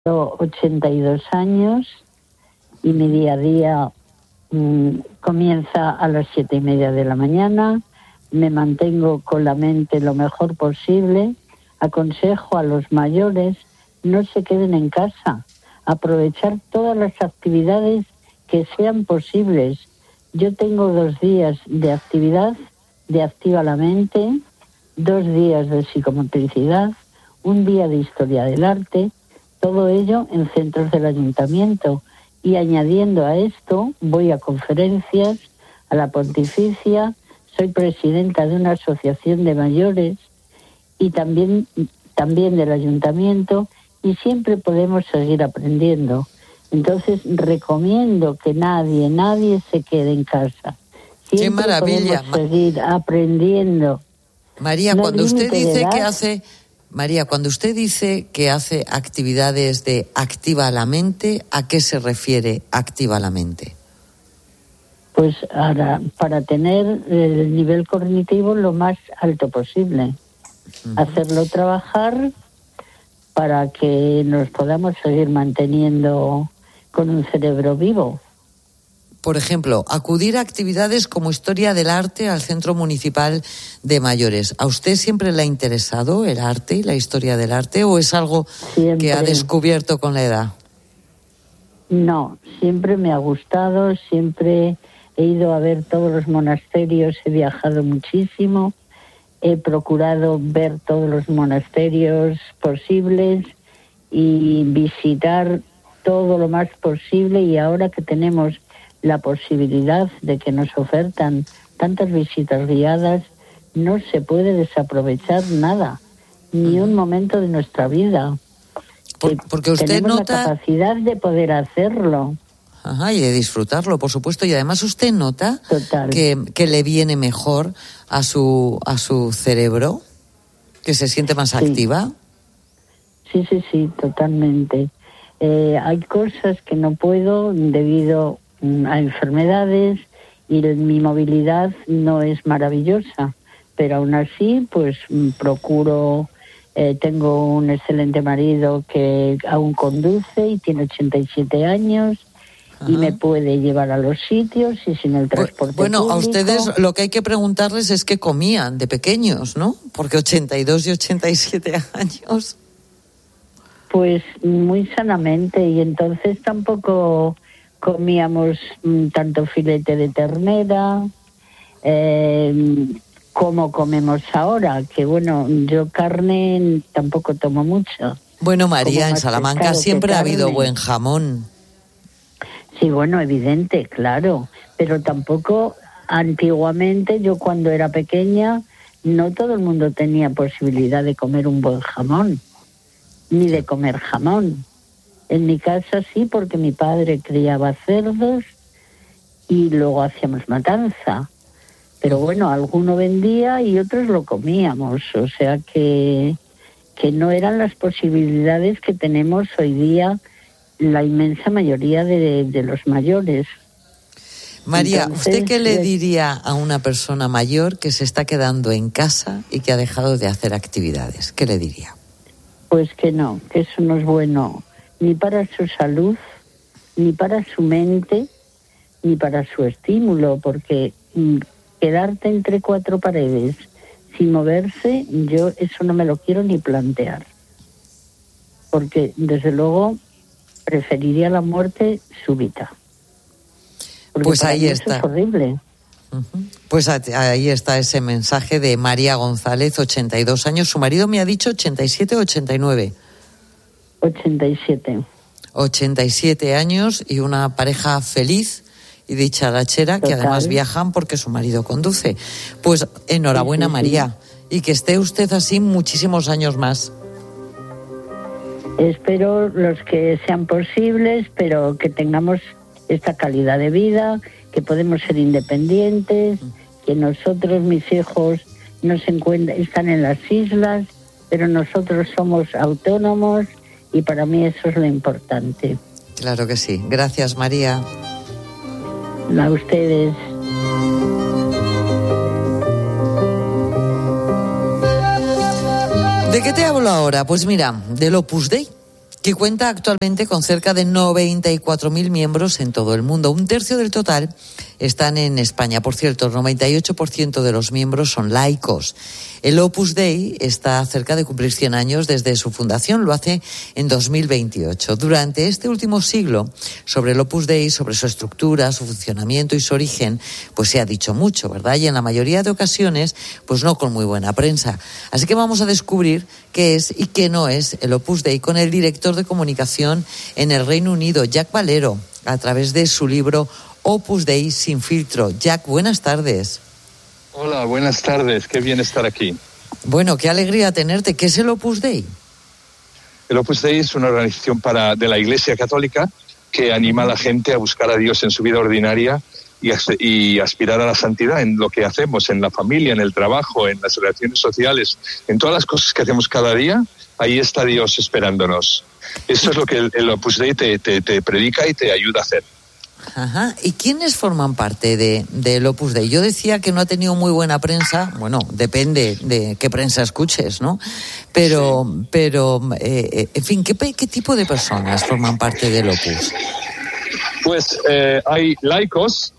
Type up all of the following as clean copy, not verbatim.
Tengo 82 años y mi día a día comienza a las 7:30 de la mañana. Me mantengo con la mente lo mejor posible. Aconsejo a los mayores no se queden en casa, aprovechar todas las actividades que sean posibles. Yo tengo 2 días de actividad de Activa la Mente, 2 días de psicomotricidad, 1 día de historia del arte, todo ello en centros del ayuntamiento. Y añadiendo a esto, voy a conferencias, a la Pontificia, soy presidenta de una asociación de mayores y también del ayuntamiento, y siempre podemos seguir aprendiendo. Entonces recomiendo que nadie se quede en casa. Siempre ¡qué maravilla! Podemos seguir aprendiendo. María, No cuando usted límite de dice edad. que hace... María, cuando usted dice que hace actividades de Activa la Mente, ¿a qué se refiere Activa la Mente? Pues ahora, para tener el nivel cognitivo lo más alto posible. Hacerlo trabajar para que nos podamos seguir manteniendo con un cerebro vivo. Por ejemplo, acudir a actividades como Historia del Arte al Centro Municipal de Mayores. ¿A usted siempre le ha interesado el arte y la historia del arte o es algo Siempre. que ha descubierto con la edad? No, siempre me ha gustado, siempre he ido a ver todos los monasterios, he viajado muchísimo, he procurado ver todos los monasterios posibles y visitar todo lo más posible, y ahora que tenemos la posibilidad de que nos ofertan tantas visitas guiadas, no se puede desaprovechar nada, ni un momento de nuestra vida. Porque usted tenemos nota... la capacidad de poder hacerlo. Ajá, y de disfrutarlo, por supuesto. Y además usted nota Total. que le viene mejor a su cerebro, que se siente más activa. Sí, totalmente. Hay cosas que no puedo debido a enfermedades y mi movilidad no es maravillosa, pero aún así pues procuro. Tengo un excelente marido que aún conduce y tiene 87 años. Ajá. Y me puede llevar a los sitios y sin el transporte público. A ustedes lo que hay que preguntarles es qué comían de pequeños, ¿no? Porque 82 y 87 años. Pues muy sanamente, y entonces tampoco comíamos tanto filete de ternera como comemos ahora, que bueno, yo carne tampoco tomo mucho. Bueno, María, en Salamanca siempre ha habido buen jamón. Sí, bueno, evidente, claro, pero tampoco antiguamente, yo cuando era pequeña, no todo el mundo tenía posibilidad de comer un buen jamón, ni de comer jamón. En mi casa sí, porque mi padre criaba cerdos y luego hacíamos matanza. Pero bueno, alguno vendía y otros lo comíamos, o sea que no eran las posibilidades que tenemos hoy día la inmensa mayoría de los mayores. María, entonces, ¿usted qué le diría a una persona mayor que se está quedando en casa y que ha dejado de hacer actividades? ¿Qué le diría? Pues que no, que eso no es bueno ni para su salud, ni para su mente, ni para su estímulo, porque quedarte entre 4 paredes sin moverse, yo eso no me lo quiero ni plantear. Porque desde luego preferiría la muerte súbita. Porque pues ahí está. Eso es horrible. Pues ahí está ese mensaje de María González, 82 años. Su marido me ha dicho 87 o 89. 87. 87 años y una pareja feliz y dicharachera. Total. Que además viajan porque su marido conduce. Pues enhorabuena, sí. María, y que esté usted así muchísimos años más. Espero los que sean posibles, pero que tengamos esta calidad de vida, que podemos ser independientes, que nosotros, mis hijos, están en las islas, pero nosotros somos autónomos y para mí eso es lo importante. Claro que sí. Gracias, María. A ustedes. ¿De qué te hablo ahora? Pues mira, del Opus Dei. que cuenta actualmente con cerca de 94.000 miembros en todo el mundo. Un tercio del total están en España. Por cierto, el 98% de los miembros son laicos. El Opus Dei está cerca de cumplir 100 años desde su fundación, lo hace en 2028. Durante este último siglo, sobre el Opus Dei, sobre su estructura, su funcionamiento y su origen, pues se ha dicho mucho, ¿verdad? Y en la mayoría de ocasiones, pues no con muy buena prensa. Así que vamos a descubrir qué es y qué no es el Opus Dei con el director de comunicación en el Reino Unido, Jack Valero, a través de su libro Opus Dei sin filtro. Jack, buenas tardes. Hola, buenas tardes. Qué bien estar aquí. Bueno, qué alegría tenerte. ¿Qué es el Opus Dei? El Opus Dei es una organización de la Iglesia Católica que anima a la gente a buscar a Dios en su vida ordinaria y aspirar a la santidad en lo que hacemos, en la familia, en el trabajo, en las relaciones sociales, en todas las cosas que hacemos cada día. Ahí está Dios esperándonos. Eso es lo que el Opus Dei te predica y te ayuda a hacer. Ajá. ¿Y quiénes forman parte del Opus Dei? Yo decía que no ha tenido muy buena prensa. Bueno, depende de qué prensa escuches, ¿no? Pero, en fin, ¿qué tipo de personas forman parte del Opus? Pues hay laicos,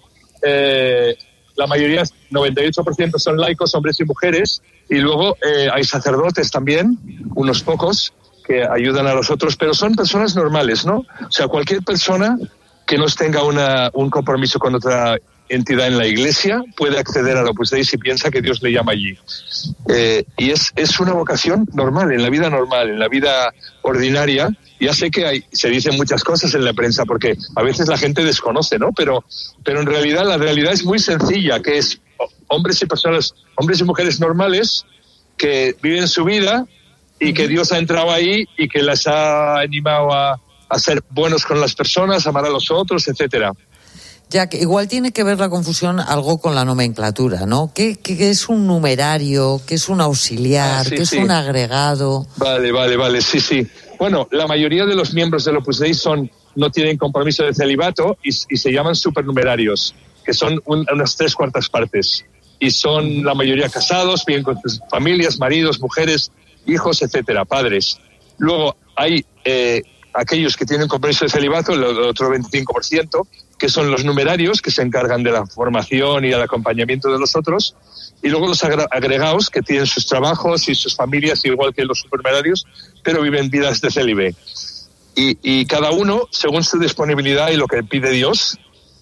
la mayoría, 98% son laicos, hombres y mujeres, y luego hay sacerdotes también, unos pocos, que ayudan a los otros, pero son personas normales, ¿no? O sea, cualquier persona que no tenga un compromiso con otra entidad en la Iglesia puede acceder al Opus Dei si piensa que Dios le llama allí. Y es una vocación normal, en la vida normal, en la vida ordinaria. Ya sé que se dicen muchas cosas en la prensa porque a veces la gente desconoce, ¿no? Pero en realidad la realidad es muy sencilla, que es hombres y mujeres normales que viven su vida y que Dios ha entrado ahí y que les ha animado a ser buenos con las personas, amar a los otros, etcétera. Jack, igual tiene que ver la confusión algo con la nomenclatura, ¿no? ¿Qué es un numerario? ¿Qué es un auxiliar? ¿Qué es un agregado? Vale, sí. Bueno, la mayoría de los miembros del Opus Dei no tienen compromiso de celibato y se llaman supernumerarios, que son unas 3/4 partes. Y son la mayoría casados, viven con sus familias, maridos, mujeres, hijos, etcétera, padres. Luego hay aquellos que tienen compromiso de celibato, el otro 25%, que son los numerarios, que se encargan de la formación y el acompañamiento de los otros, y luego los agregados, que tienen sus trabajos y sus familias, igual que los supernumerarios, pero viven vidas de célibe. Y cada uno, según su disponibilidad y lo que le pide Dios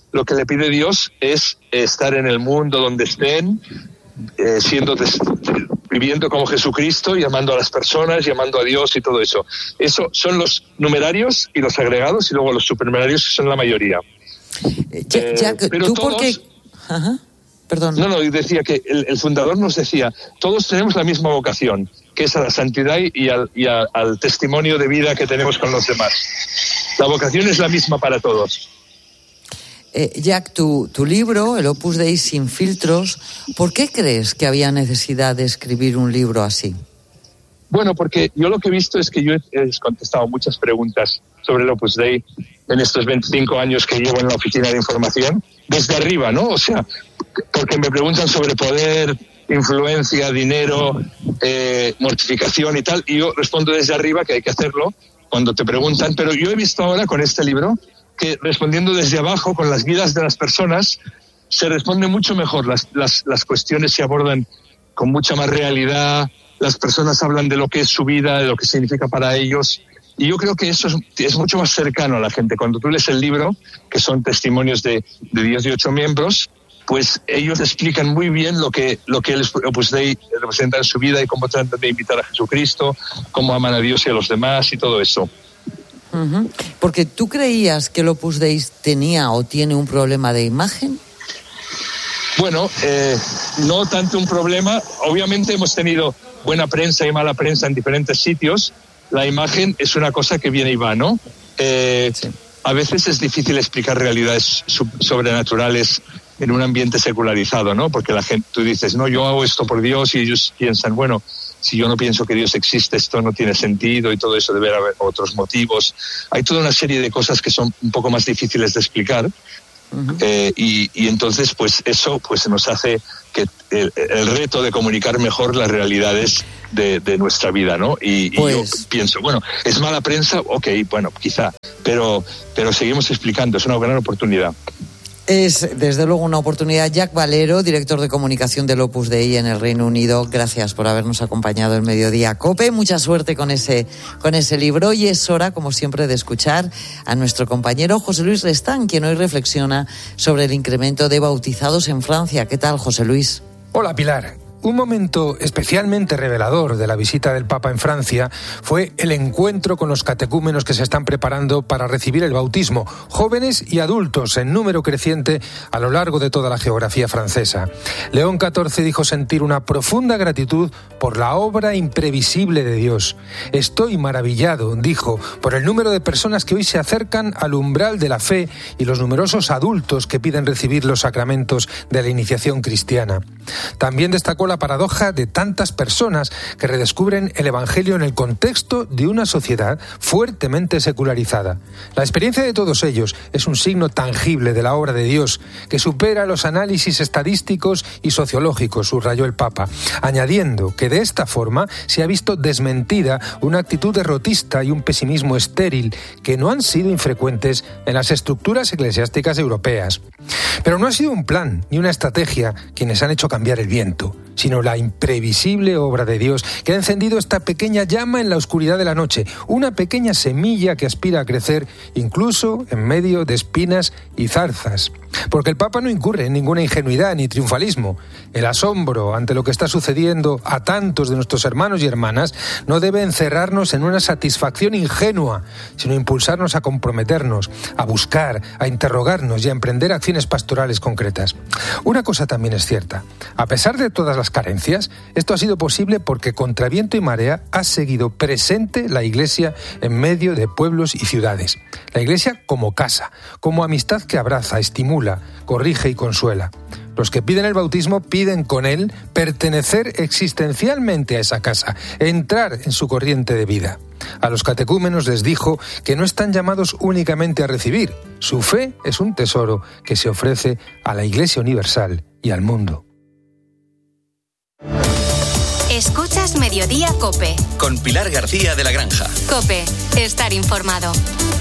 es estar en el mundo donde estén, viviendo como Jesucristo y amando a las personas y amando a Dios y todo eso. Eso son los numerarios y los agregados, y luego los supernumerarios, que son la mayoría. Jack, pero ¿tú todos... por qué? Ajá. Perdón. No, decía que el fundador nos decía, todos tenemos la misma vocación, que es a la santidad y al testimonio de vida que tenemos con los demás. La vocación es la misma para todos. Jack, tu libro, el Opus Dei sin filtros, ¿por qué crees que había necesidad de escribir un libro así? Bueno, porque yo lo que he visto es que yo he contestado muchas preguntas sobre el Opus Dei en estos 25 años que llevo en la oficina de información, desde arriba, ¿no? O sea, porque me preguntan sobre poder, influencia, dinero, mortificación y tal, y yo respondo desde arriba, que hay que hacerlo cuando te preguntan, pero yo he visto ahora con este libro que respondiendo desde abajo, con las vidas de las personas, se responde mucho mejor, las cuestiones se abordan con mucha más realidad, las personas hablan de lo que es su vida, de lo que significa para ellos, y yo creo que eso es mucho más cercano a la gente. Cuando tú lees el libro, que son testimonios de 18 miembros, pues ellos explican muy bien lo que el Opus Dei representa en su vida y cómo tratan de invitar a Jesucristo, cómo aman a Dios y a los demás y todo eso. Uh-huh. Porque tú creías que el Opus Dei tenía o tiene un problema de imagen. Bueno, no tanto un problema. Obviamente hemos tenido buena prensa y mala prensa en diferentes sitios. La imagen es una cosa que viene y va, ¿no? Sí. A veces es difícil explicar realidades sobrenaturales en un ambiente secularizado, ¿no? Porque la gente, tú dices, no, yo hago esto por Dios, y ellos piensan, bueno, si yo no pienso que Dios existe, esto no tiene sentido y todo eso, debe haber otros motivos. Hay toda una serie de cosas que son un poco más difíciles de explicar, Y entonces pues eso pues nos hace que el reto de comunicar mejor las realidades de nuestra vida, ¿no? Y yo pienso, bueno, es mala prensa, bueno, quizá, pero seguimos explicando, es una gran oportunidad. Es, desde luego, una oportunidad. Jack Valero, director de comunicación del Opus Dei en el Reino Unido, gracias por habernos acompañado en Mediodía Cope. Mucha suerte con ese libro. Y es hora, como siempre, de escuchar a nuestro compañero José Luis Restán, quien hoy reflexiona sobre el incremento de bautizados en Francia. ¿Qué tal, José Luis? Hola, Pilar. Un momento especialmente revelador de la visita del Papa en Francia fue el encuentro con los catecúmenos que se están preparando para recibir el bautismo, jóvenes y adultos en número creciente a lo largo de toda la geografía francesa. León XIV dijo sentir una profunda gratitud por la obra imprevisible de Dios. Estoy maravillado, dijo, por el número de personas que hoy se acercan al umbral de la fe y los numerosos adultos que piden recibir los sacramentos de la iniciación cristiana. También destacó la paradoja de tantas personas que redescubren el Evangelio en el contexto de una sociedad fuertemente secularizada. La experiencia de todos ellos es un signo tangible de la obra de Dios que supera los análisis estadísticos y sociológicos, subrayó el Papa, añadiendo que de esta forma se ha visto desmentida una actitud derrotista y un pesimismo estéril que no han sido infrecuentes en las estructuras eclesiásticas europeas. Pero no ha sido un plan ni una estrategia quienes han hecho cambiar el viento, sino la imprevisible obra de Dios que ha encendido esta pequeña llama en la oscuridad de la noche, una pequeña semilla que aspira a crecer incluso en medio de espinas y zarzas. Porque el Papa no incurre en ninguna ingenuidad ni triunfalismo. El asombro ante lo que está sucediendo a tantos de nuestros hermanos y hermanas no debe encerrarnos en una satisfacción ingenua, sino impulsarnos a comprometernos, a buscar, a interrogarnos y a emprender acciones pastorales concretas. Una cosa también es cierta. A pesar de todas las carencias, esto ha sido posible porque contra viento y marea ha seguido presente la Iglesia en medio de pueblos y ciudades. La Iglesia como casa, como amistad que abraza, estimula, corrige y consuela. Los que piden el bautismo piden con él pertenecer existencialmente a esa casa, entrar en su corriente de vida. A los catecúmenos les dijo que no están llamados únicamente a recibir. Su fe es un tesoro que se ofrece a la Iglesia universal y al mundo. Escuchas Mediodía Cope. Con Pilar García de la Granja. Cope, estar informado.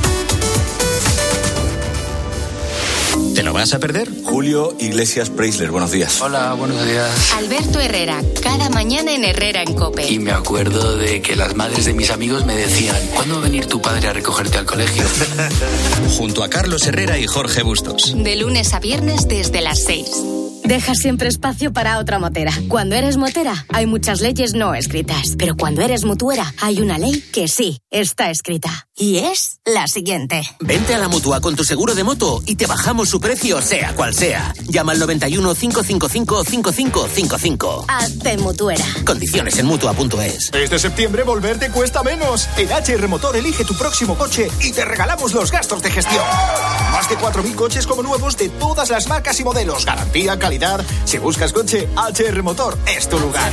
¿Te lo vas a perder? Julio Iglesias Preisler, buenos días. Hola, buenos días. Alberto Herrera, cada mañana en Herrera en Cope. Y me acuerdo de que las madres de mis amigos me decían, ¿cuándo va a venir tu padre a recogerte al colegio? Junto a Carlos Herrera y Jorge Bustos. De lunes a viernes desde las 6. Dejas siempre espacio para otra motera. Cuando eres motera, hay muchas leyes no escritas. Pero cuando eres mutuera, hay una ley que sí está escrita. Y es la siguiente. Vente a la Mutua con tu seguro de moto y te bajamos su precio, sea cual sea. Llama al 91 555 5555. Hazte mutuera. Condiciones en Mutua.es. Este septiembre volver te cuesta menos. En HR Motor elige tu próximo coche y te regalamos los gastos de gestión. Más de 4.000 coches como nuevos de todas las marcas y modelos. Garantía, calidad. Si buscas coche, HR Motor es tu lugar.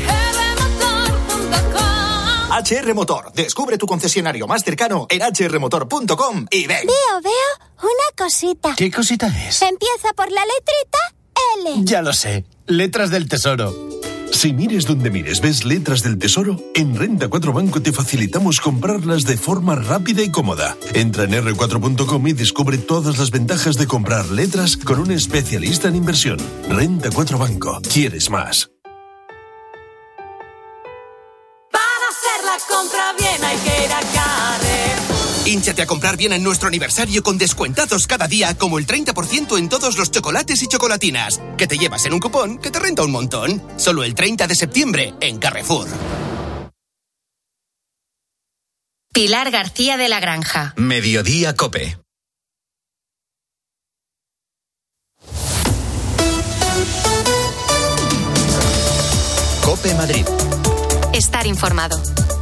HR Motor. Descubre tu concesionario más cercano en hrmotor.com y ven. Veo una cosita. ¿Qué cosita es? Empieza por la letrita L. Ya lo sé. Letras del Tesoro. Si mires donde mires, ves letras del Tesoro, en Renta 4 Banco te facilitamos comprarlas de forma rápida y cómoda. Entra en r4.com y descubre todas las ventajas de comprar letras con un especialista en inversión. Renta 4 Banco. ¿Quieres más? Para hacer la compra bien hay que ir a Carrefour. Hínchate a comprar bien en nuestro aniversario con descuentazos cada día, como el 30% en todos los chocolates y chocolatinas, que te llevas en un cupón que te renta un montón. Solo el 30 de septiembre en Carrefour. Pilar García de la Granja. Mediodía Cope. Cope Madrid. Estar informado.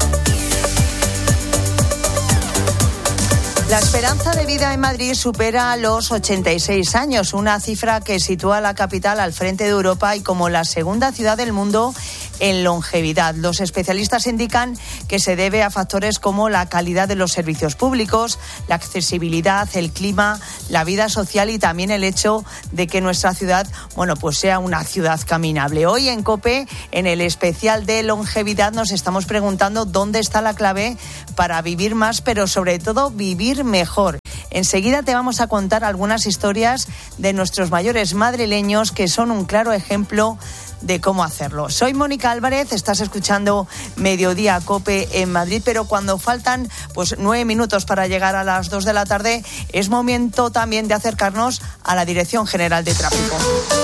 La esperanza de vida en Madrid supera los 86 años, una cifra que sitúa a la capital al frente de Europa y como la segunda ciudad del mundo en longevidad. Los especialistas indican que se debe a factores como la calidad de los servicios públicos, la accesibilidad, el clima, la vida social y también el hecho de que nuestra ciudad, pues sea una ciudad caminable. Hoy en COPE, en el especial de longevidad, nos estamos preguntando dónde está la clave para vivir más, pero sobre todo vivir mejor. Enseguida te vamos a contar algunas historias de nuestros mayores madrileños que son un claro ejemplo de cómo hacerlo. Soy Mónica Álvarez, estás escuchando Mediodía COPE en Madrid, pero cuando faltan 9 minutos para llegar a las 2 de la tarde, es momento también de acercarnos a la Dirección General de Tráfico.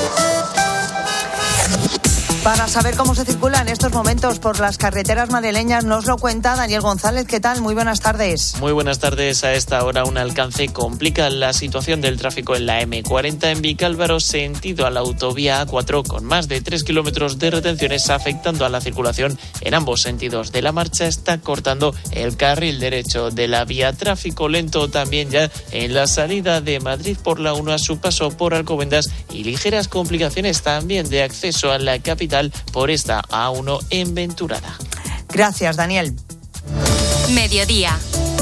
Para saber cómo se circula en estos momentos por las carreteras madrileñas, nos lo cuenta Daniel González. ¿Qué tal? Muy buenas tardes. Muy buenas tardes. A esta hora un alcance complica la situación del tráfico en la M40 en Vicálvaro, sentido a la autovía A4, con más de 3 kilómetros de retenciones afectando a la circulación en ambos sentidos de la marcha. Está cortando el carril derecho de la vía. Tráfico lento también ya en la salida de Madrid por la 1 a su paso por Alcobendas y ligeras complicaciones también de acceso a la capital por esta A1 en Venturada. Gracias, Daniel. Mediodía.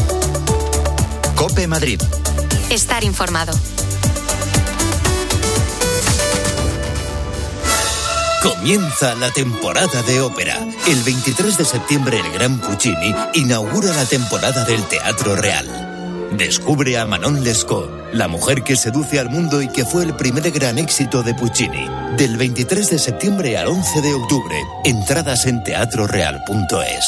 COPE Madrid. Estar informado. Comienza la temporada de ópera. El 23 de septiembre el Gran Puccini inaugura la temporada del Teatro Real. Descubre a Manon Lescaut, la mujer que seduce al mundo y que fue el primer gran éxito de Puccini. Del 23 de septiembre al 11 de octubre. Entradas en teatroreal.es.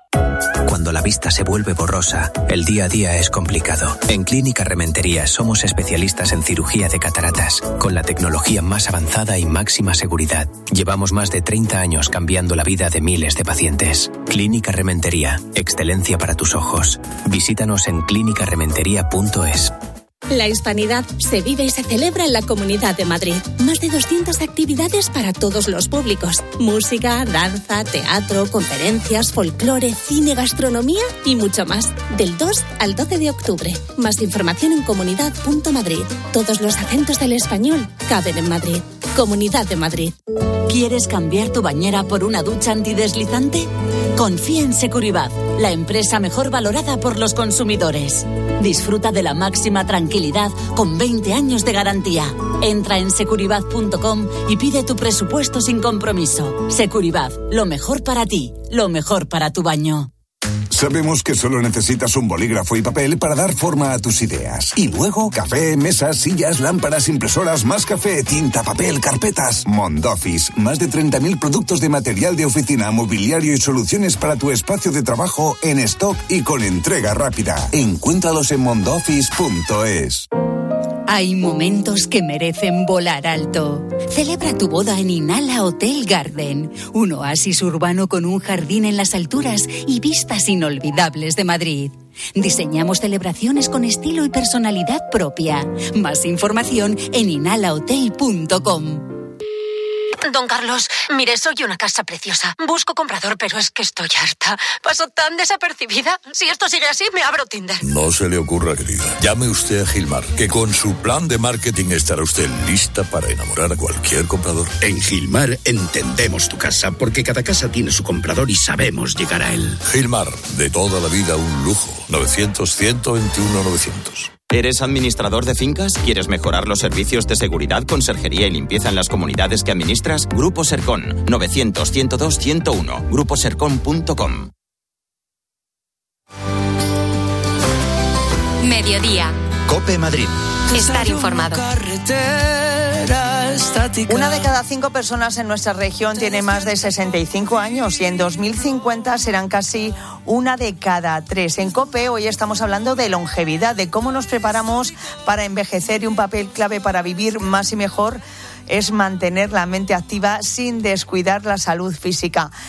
Cuando la vista se vuelve borrosa, el día a día es complicado. En Clínica Rementería somos especialistas en cirugía de cataratas, con la tecnología más avanzada y máxima seguridad. Llevamos más de 30 años cambiando la vida de miles de pacientes. Clínica Rementería, excelencia para tus ojos. Visítanos en clínicarementería.es. La hispanidad se vive y se celebra en la Comunidad de Madrid. Más de 200 actividades para todos los públicos. Música, danza, teatro, conferencias, folclore, cine, gastronomía y mucho más. Del 2 al 12 de octubre. Más información en comunidad.madrid. Todos los acentos del español caben en Madrid. Comunidad de Madrid. ¿Quieres cambiar tu bañera por una ducha antideslizante? Confía en Securibat, la empresa mejor valorada por los consumidores. Disfruta de la máxima tranquilidad con 20 años de garantía. Entra en securibat.com y pide tu presupuesto sin compromiso. Securibat, lo mejor para ti, lo mejor para tu baño. Sabemos que solo necesitas un bolígrafo y papel para dar forma a tus ideas. Y luego, café, mesas, sillas, lámparas, impresoras, más café, tinta, papel, carpetas. Mondoffice, más de 30.000 productos de material de oficina, mobiliario y soluciones para tu espacio de trabajo en stock y con entrega rápida. Encuéntralos en mondoffice.es. Hay momentos que merecen volar alto. Celebra tu boda en Inala Hotel Garden, un oasis urbano con un jardín en las alturas y vistas inolvidables de Madrid. Diseñamos celebraciones con estilo y personalidad propia. Más información en inalahotel.com. Don Carlos, mire, soy una casa preciosa. Busco comprador, pero es que estoy harta. Paso tan desapercibida. Si esto sigue así, me abro Tinder. No se le ocurra, querida. Llame usted a Gilmar, que con su plan de marketing estará usted lista para enamorar a cualquier comprador. En Gilmar entendemos tu casa, porque cada casa tiene su comprador y sabemos llegar a él. Gilmar, de toda la vida un lujo. 900-121-900. ¿Eres administrador de fincas? ¿Quieres mejorar los servicios de seguridad, conserjería y limpieza en las comunidades que administras? Grupo Sercon, 900-102-101, gruposercon.com. Mediodía. COPE Madrid. Estar informado. Una de cada 5 personas en nuestra región tiene más de 65 años y en 2050 serán casi una de cada 3. En COPE hoy estamos hablando de longevidad, de cómo nos preparamos para envejecer, y un papel clave para vivir más y mejor es mantener la mente activa sin descuidar la salud física.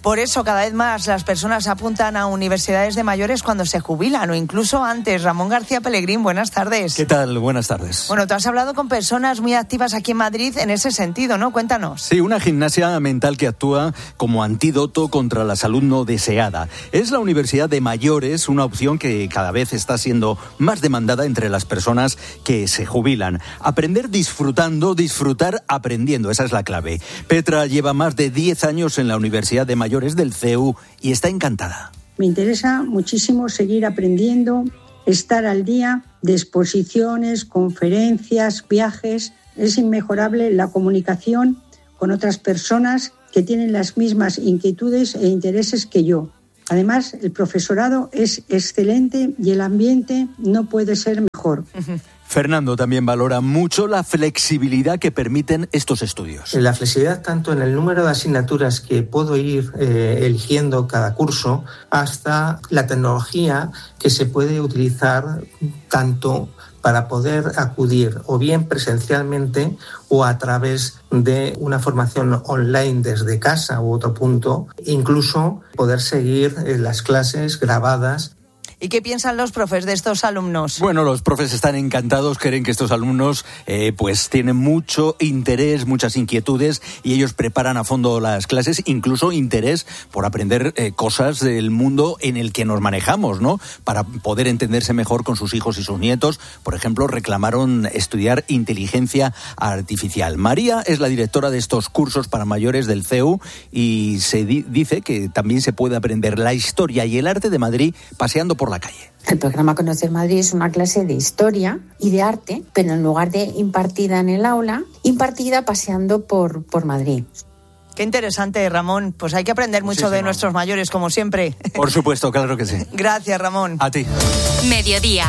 Por eso cada vez más las personas apuntan a universidades de mayores cuando se jubilan o incluso antes. Ramón García Pellegrín, buenas tardes. ¿Qué tal? Buenas tardes. Bueno, tú has hablado con personas muy activas aquí en Madrid en ese sentido, ¿no? Cuéntanos. Sí, una gimnasia mental que actúa como antídoto contra la salud no deseada. Es la Universidad de Mayores, una opción que cada vez está siendo más demandada entre las personas que se jubilan. Aprender disfrutando, disfrutar aprendiendo, esa es la clave. Petra lleva más de 10 años en la Universidad de Mayores del CEU y está encantada. Me interesa muchísimo seguir aprendiendo, estar al día de exposiciones, conferencias, viajes. Es inmejorable la comunicación con otras personas que tienen las mismas inquietudes e intereses que yo. Además, el profesorado es excelente y el ambiente no puede ser mejor. Fernando también valora mucho la flexibilidad que permiten estos estudios. La flexibilidad tanto en el número de asignaturas que puedo ir eligiendo cada curso, hasta la tecnología que se puede utilizar tanto para poder acudir o bien presencialmente o a través de una formación online desde casa u otro punto, incluso poder seguir las clases grabadas. ¿Y qué piensan los profes de estos alumnos? Bueno, los profes están encantados, creen que estos alumnos pues tienen mucho interés, muchas inquietudes y ellos preparan a fondo las clases, incluso interés por aprender cosas del mundo en el que nos manejamos, ¿no? Para poder entenderse mejor con sus hijos y sus nietos. Por ejemplo, reclamaron estudiar inteligencia artificial. María es la directora de estos cursos para mayores del CEU y se dice que también se puede aprender la historia y el arte de Madrid paseando por la calle. El programa Conocer Madrid es una clase de historia y de arte, pero en lugar de impartida en el aula, impartida paseando por Madrid. Qué interesante, Ramón. Pues hay que aprender mucho de nuestros mayores, como siempre. Por supuesto, claro que sí. Gracias, Ramón. A ti. Mediodía.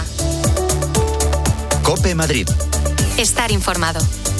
COPE Madrid. Estar informado.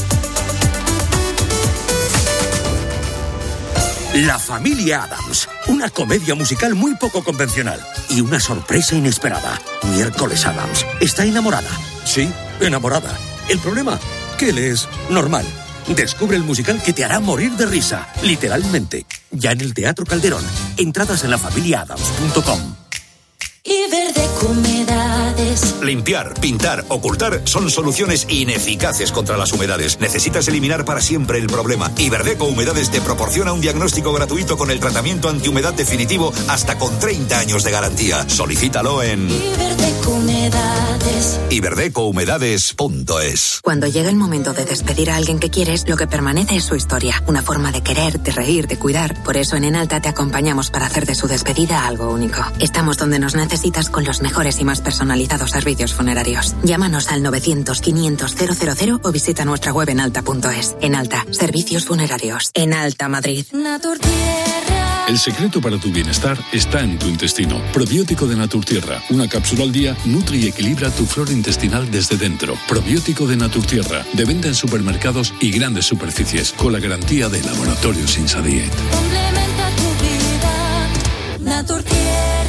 La familia Addams, una comedia musical muy poco convencional y una sorpresa inesperada. Miércoles Addams está enamorada. Sí, enamorada. El problema, que él es normal. Descubre el musical que te hará morir de risa, literalmente. Ya en el Teatro Calderón. Entradas en lafamiliaadams.com. Iberdeco Humedades. Limpiar, pintar, ocultar son soluciones ineficaces contra las humedades. Necesitas eliminar para siempre el problema. Iberdeco Humedades te proporciona un diagnóstico gratuito con el tratamiento antihumedad definitivo hasta con 30 años de garantía. Solicítalo en Iberdeco Humedades. iberdecohumedades.es. Cuando llega el momento de despedir a alguien que quieres, lo que permanece es su historia. Una forma de querer, de reír, de cuidar. Por eso en Enalta te acompañamos para hacer de su despedida algo único. Estamos donde nos necesitas con los mejores y más personalizados servicios funerarios. Llámanos al 900-500-000 o visita nuestra web enalta.es. Enalta, servicios funerarios. Enalta Madrid. El secreto para tu bienestar está en tu intestino. Probiótico de Naturtierra. Una cápsula al día nutre y equilibra tu flora intestinal desde dentro. Probiótico de Naturtierra. De venta en supermercados y grandes superficies. Con la garantía de Laboratorios Insadiet. Complementa tu vida. Naturtierra.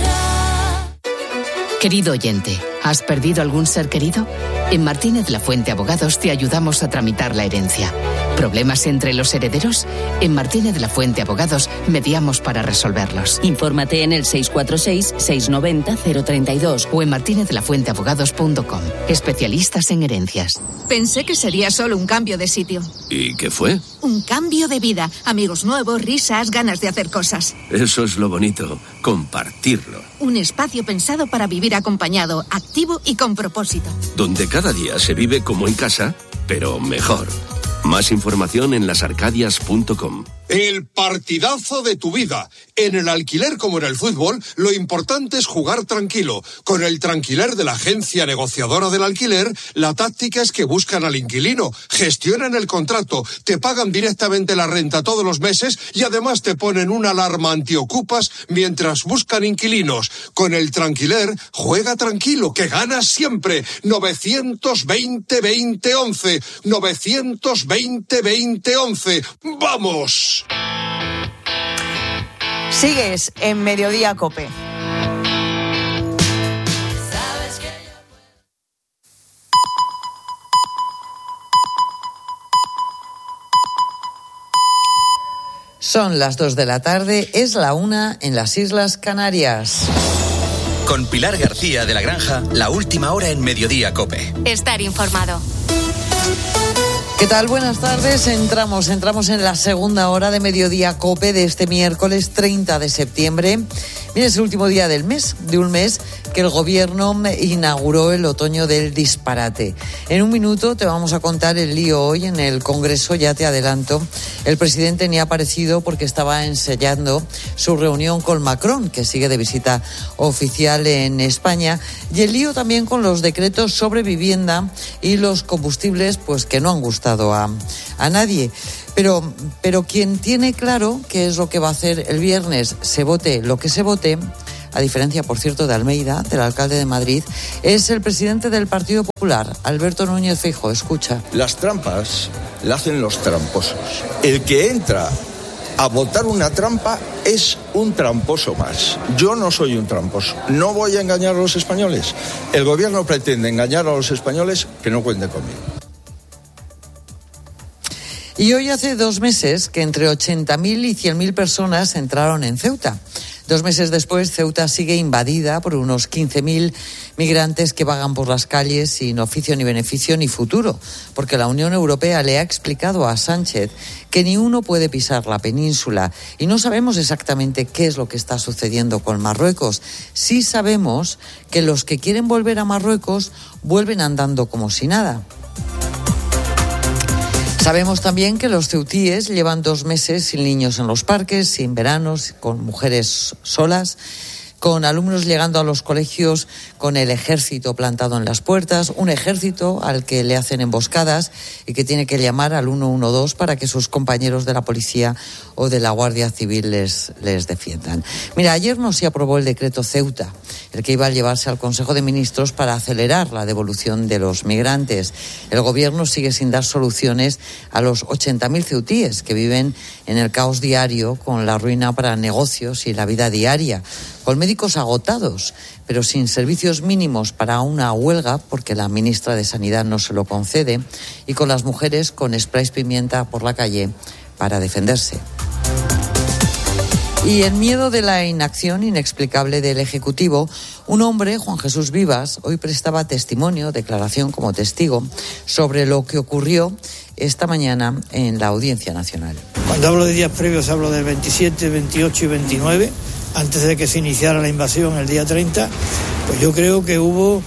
Querido oyente, ¿has perdido algún ser querido? En Martínez La Fuente Abogados te ayudamos a tramitar la herencia. ¿Problemas entre los herederos? En Martínez La Fuente Abogados mediamos para resolverlos. Infórmate en el 646-690-032 o en martinezlafuenteabogados.com. Especialistas en herencias. Pensé que sería solo un cambio de sitio. ¿Y qué fue? Un cambio de vida. Amigos nuevos, risas, ganas de hacer cosas. Eso es lo bonito, compartirlo. Un espacio pensado para vivir acompañado, activo y con propósito. Donde cada día se vive como en casa, pero mejor. Más información en lasarcadias.com. El partidazo de tu vida. En el alquiler como en el fútbol, lo importante es jugar tranquilo. Con el Tranquiler de la agencia negociadora del alquiler, la táctica es que buscan al inquilino, gestionan el contrato, te pagan directamente la renta todos los meses y además te ponen una alarma antiocupas mientras buscan inquilinos. Con el Tranquiler, juega tranquilo, que ganas siempre. 920-2011. 920-2011. ¡Vamos! Sigues en Mediodía COPE. Son las 2 de la tarde, es la 1 en las Islas Canarias. Con Pilar García de la Granja, la última hora en Mediodía COPE. Estar informado. ¿Qué tal? Buenas tardes. Entramos en la segunda hora de Mediodía COPE de este miércoles 30 de septiembre. Mira, es el último día del mes, de un mes que el Gobierno inauguró el otoño del disparate. En un minuto te vamos a contar el lío hoy en el Congreso, ya te adelanto. El presidente ni ha aparecido porque estaba ensayando su reunión con Macron, que sigue de visita oficial en España. Y el lío también con los decretos sobre vivienda y los combustibles, pues que no han gustado a nadie. Pero quien tiene claro qué es lo que va a hacer el viernes, se vote lo que se vote, a diferencia, por cierto, de Almeida, del alcalde de Madrid, es el presidente del Partido Popular, Alberto Núñez Feijóo. Escucha. Las trampas las hacen los tramposos. El que entra a votar una trampa es un tramposo más. Yo no soy un tramposo. No voy a engañar a los españoles. El gobierno pretende engañar a los españoles, que no cuente conmigo. Y hoy hace 2 meses que entre 80.000 y 100.000 personas entraron en Ceuta. 2 meses después, Ceuta sigue invadida por unos 15.000 migrantes que vagan por las calles sin oficio ni beneficio ni futuro, porque la Unión Europea le ha explicado a Sánchez que ni uno puede pisar la península y no sabemos exactamente qué es lo que está sucediendo con Marruecos. Sí sabemos que los que quieren volver a Marruecos vuelven andando como si nada. Sabemos también que los ceutíes llevan 2 meses sin niños en los parques, sin veranos, con mujeres solas, con alumnos llegando a los colegios con el ejército plantado en las puertas, un ejército al que le hacen emboscadas y que tiene que llamar al 112 para que sus compañeros de la policía o de la Guardia Civil les defiendan. Mira, ayer no se aprobó el decreto Ceuta, el que iba a llevarse al Consejo de Ministros para acelerar la devolución de los migrantes. El Gobierno sigue sin dar soluciones a los 80.000 ceutíes que viven en el caos diario con la ruina para negocios y la vida diaria, con médicos agotados, pero sin servicios mínimos para una huelga, porque la ministra de Sanidad no se lo concede, y con las mujeres con sprays pimienta por la calle para defenderse. Y en miedo de la inacción inexplicable del Ejecutivo, un hombre, Juan Jesús Vivas, hoy prestaba testimonio, declaración como testigo, sobre lo que ocurrió esta mañana en la Audiencia Nacional. Cuando hablo de días previos hablo del 27, 28 y 29, antes de que se iniciara la invasión el día 30, pues yo creo que hubo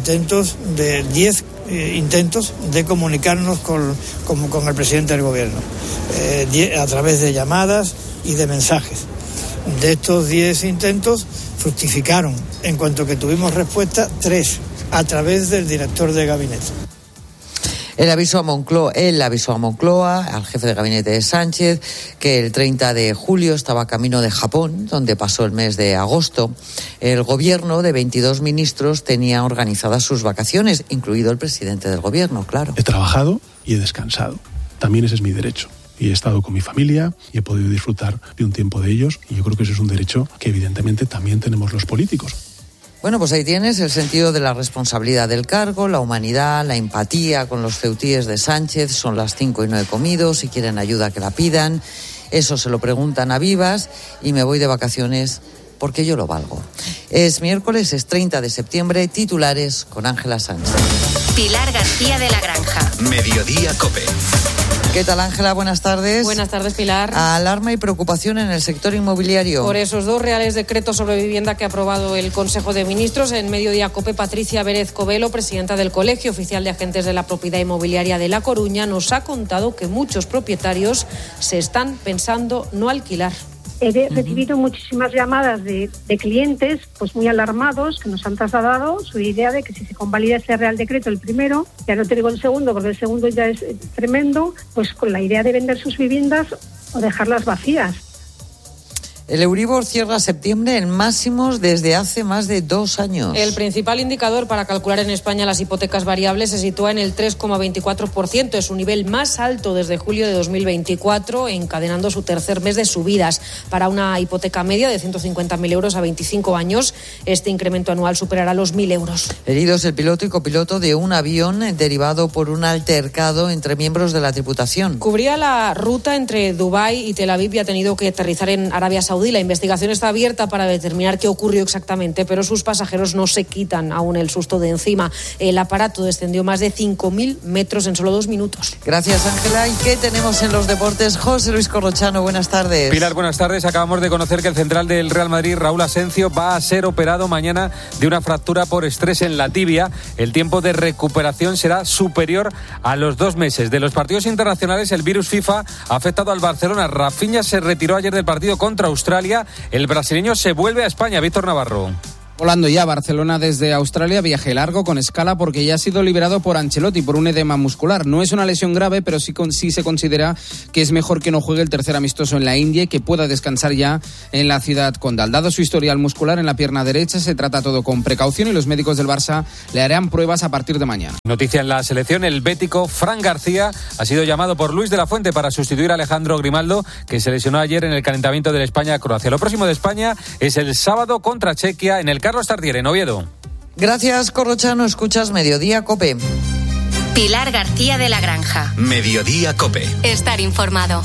10 intentos de comunicarnos con el presidente del gobierno, a través de llamadas y de mensajes. De estos 10 intentos fructificaron, en cuanto que tuvimos respuesta, 3, a través del director de gabinete. Él avisó a Moncloa, al jefe de gabinete de Sánchez, que el 30 de julio estaba camino de Japón, donde pasó el mes de agosto. El gobierno de 22 ministros tenía organizadas sus vacaciones, incluido el presidente del gobierno, claro. He trabajado y he descansado. También ese es mi derecho. Y he estado con mi familia y he podido disfrutar de un tiempo de ellos. Y yo creo que ese es un derecho que evidentemente también tenemos los políticos. Bueno, pues ahí tienes el sentido de la responsabilidad del cargo, la humanidad, la empatía con los ceutíes de Sánchez. Son las 5 y no he comido, si quieren ayuda que la pidan. Eso se lo preguntan a Vivas y me voy de vacaciones porque yo lo valgo. Es miércoles, es 30 de septiembre, titulares con Ángela Sánchez. Pilar García de la Granja. Mediodía COPE. ¿Qué tal, Ángela? Buenas tardes. Buenas tardes, Pilar. Alarma y preocupación en el sector inmobiliario. Por esos 2 reales decretos sobre vivienda que ha aprobado el Consejo de Ministros, en Mediodía COPE, Patricia Vélez Covelo, presidenta del Colegio Oficial de Agentes de la Propiedad Inmobiliaria de La Coruña, nos ha contado que muchos propietarios se están pensando no alquilar. He recibido muchísimas llamadas de clientes pues muy alarmados que nos han trasladado su idea de que si se convalida ese Real Decreto, el primero, ya no te digo el segundo porque el segundo ya es tremendo, pues con la idea de vender sus viviendas o dejarlas vacías. El Euribor cierra septiembre en máximos desde hace más de 2 años. El principal indicador para calcular en España las hipotecas variables se sitúa en el 3,24%. Es su nivel más alto desde julio de 2024, encadenando su tercer mes de subidas. Para una hipoteca media de 150.000 euros a 25 años, este incremento anual superará los 1.000 euros. Heridos el piloto y copiloto de un avión derivado por un altercado entre miembros de la tripulación. Cubría la ruta entre Dubái y Tel Aviv y ha tenido que aterrizar en Arabia Saudí. La investigación está abierta para determinar qué ocurrió exactamente, pero sus pasajeros no se quitan aún el susto de encima. El aparato descendió más de 5.000 metros en solo 2 minutos. Gracias, Ángela. ¿Y qué tenemos en los deportes? José Luis Corrochano, buenas tardes. Pilar, buenas tardes. Acabamos de conocer que el central del Real Madrid, Raúl Asencio, va a ser operado mañana de una fractura por estrés en la tibia. El tiempo de recuperación será superior a los 2 meses. De los partidos internacionales, el virus FIFA ha afectado al Barcelona. Rafinha se retiró ayer del partido contra Australia. El brasileño se vuelve a España. Víctor Navarro. Volando ya a Barcelona desde Australia, viaje largo con escala porque ya ha sido liberado por Ancelotti por un edema muscular. No es una lesión grave, pero sí se considera que es mejor que no juegue el tercer amistoso en la India y que pueda descansar ya en la ciudad condal. Dado su historial muscular en la pierna derecha, se trata todo con precaución y los médicos del Barça le harán pruebas a partir de mañana. Noticia en la selección, el bético Fran García ha sido llamado por Luis de la Fuente para sustituir a Alejandro Grimaldo, que se lesionó ayer en el calentamiento de España-Croacia. Lo próximo de España es el sábado contra Chequia en el Carlos Tartiere, en Oviedo. Gracias, Corrochano. Escuchas Mediodía COPE. Pilar García de la Granja. Mediodía COPE. Estar informado.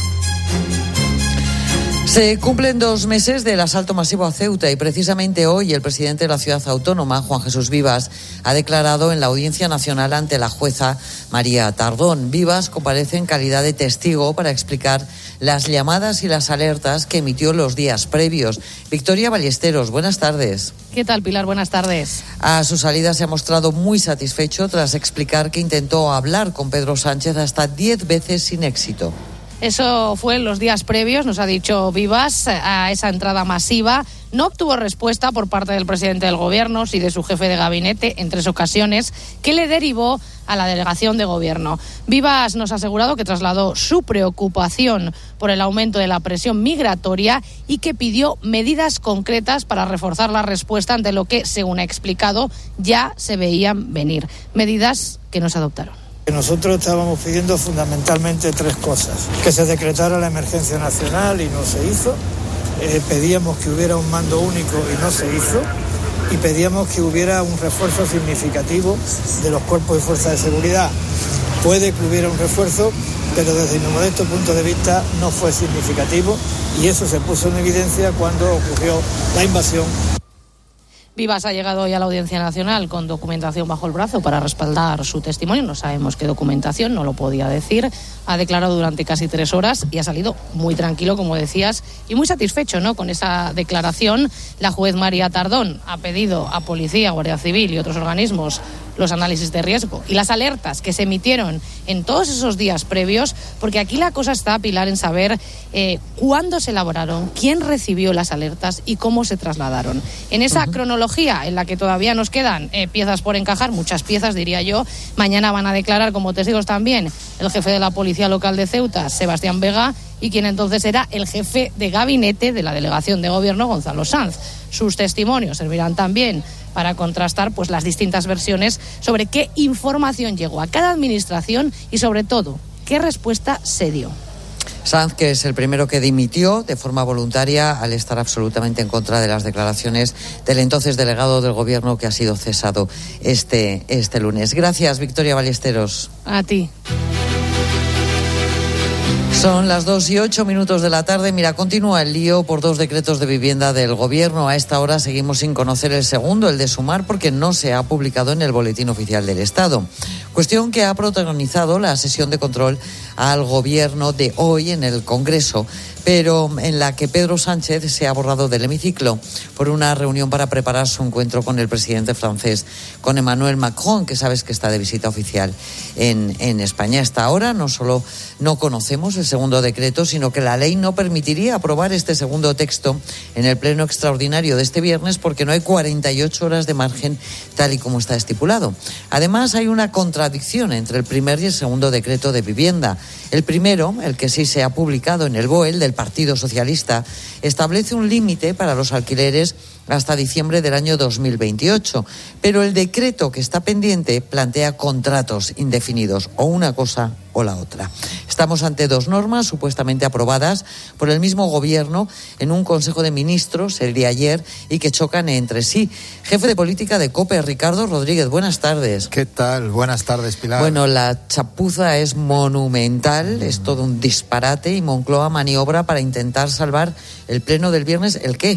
Se cumplen 2 meses del asalto masivo a Ceuta y precisamente hoy el presidente de la ciudad autónoma, Juan Jesús Vivas, ha declarado en la Audiencia Nacional ante la jueza María Tardón. Vivas comparece en calidad de testigo para explicar las llamadas y las alertas que emitió los días previos. Victoria Ballesteros, buenas tardes. ¿Qué tal, Pilar? Buenas tardes. A su salida se ha mostrado muy satisfecho tras explicar que intentó hablar con Pedro Sánchez hasta 10 veces sin éxito. Eso fue en los días previos, nos ha dicho Vivas, a esa entrada masiva. No obtuvo respuesta por parte del presidente del Gobierno y de su jefe de gabinete en 3 ocasiones, que le derivó a la delegación de Gobierno. Vivas nos ha asegurado que trasladó su preocupación por el aumento de la presión migratoria y que pidió medidas concretas para reforzar la respuesta ante lo que, según ha explicado, ya se veían venir. Medidas que no se adoptaron. Nosotros estábamos pidiendo fundamentalmente 3 cosas. Que se decretara la emergencia nacional y no se hizo. Pedíamos que hubiera un mando único y no se hizo. Y pedíamos que hubiera un refuerzo significativo de los cuerpos y fuerzas de seguridad. Puede que hubiera un refuerzo, pero desde mi modesto punto de vista no fue significativo y eso se puso en evidencia cuando ocurrió la invasión. Vivas ha llegado hoy a la Audiencia Nacional con documentación bajo el brazo para respaldar su testimonio. No sabemos qué documentación, no lo podía decir. Ha declarado durante casi 3 horas y ha salido muy tranquilo, como decías, y muy satisfecho, ¿no?, con esa declaración. La juez María Tardón ha pedido a Policía, Guardia Civil y otros organismos los análisis de riesgo y las alertas que se emitieron en todos esos días previos, porque aquí la cosa está, Pilar, en saber cuándo se elaboraron, quién recibió las alertas y cómo se trasladaron. En esa cronología en la que todavía nos quedan piezas por encajar, muchas piezas diría yo, mañana van a declarar como testigos también el jefe de la Policía Local de Ceuta, Sebastián Vega, y quien entonces era el jefe de gabinete de la delegación de Gobierno, Gonzalo Sanz. Sus testimonios servirán también para contrastar pues las distintas versiones sobre qué información llegó a cada administración y sobre todo qué respuesta se dio. Sanz, que es el primero que dimitió de forma voluntaria al estar absolutamente en contra de las declaraciones del entonces delegado del Gobierno que ha sido cesado este lunes. Gracias, Victoria Ballesteros. A ti. Son las 2:08 de la tarde. Mira, continúa el lío por 2 decretos de vivienda del Gobierno. A esta hora seguimos sin conocer el segundo, el de Sumar, porque no se ha publicado en el Boletín Oficial del Estado. Cuestión que ha protagonizado la sesión de control al Gobierno de hoy en el Congreso, pero en la que Pedro Sánchez se ha borrado del hemiciclo por una reunión para preparar su encuentro con el presidente francés, con Emmanuel Macron, que sabes que está de visita oficial en España. Hasta ahora no solo no conocemos el segundo decreto, sino que la ley no permitiría aprobar este segundo texto en el pleno extraordinario de este viernes porque no hay 48 horas de margen tal y como está estipulado. Además, hay una contradicción contradicción entre el primer y el segundo decreto de vivienda. El primero, el que sí se ha publicado en el BOE, el del Partido Socialista, establece un límite para los alquileres hasta diciembre del año 2028. Pero el decreto que está pendiente plantea contratos indefinidos, o una cosa o la otra. Estamos ante dos normas supuestamente aprobadas por el mismo Gobierno en un Consejo de Ministros el día de ayer y que chocan entre sí. Jefe de política de COPE, Ricardo Rodríguez, buenas tardes. ¿Qué tal? Buenas tardes, Pilar. Bueno, la chapuza es monumental, es todo un disparate y Moncloa maniobra para intentar salvar el pleno del viernes. ¿El qué?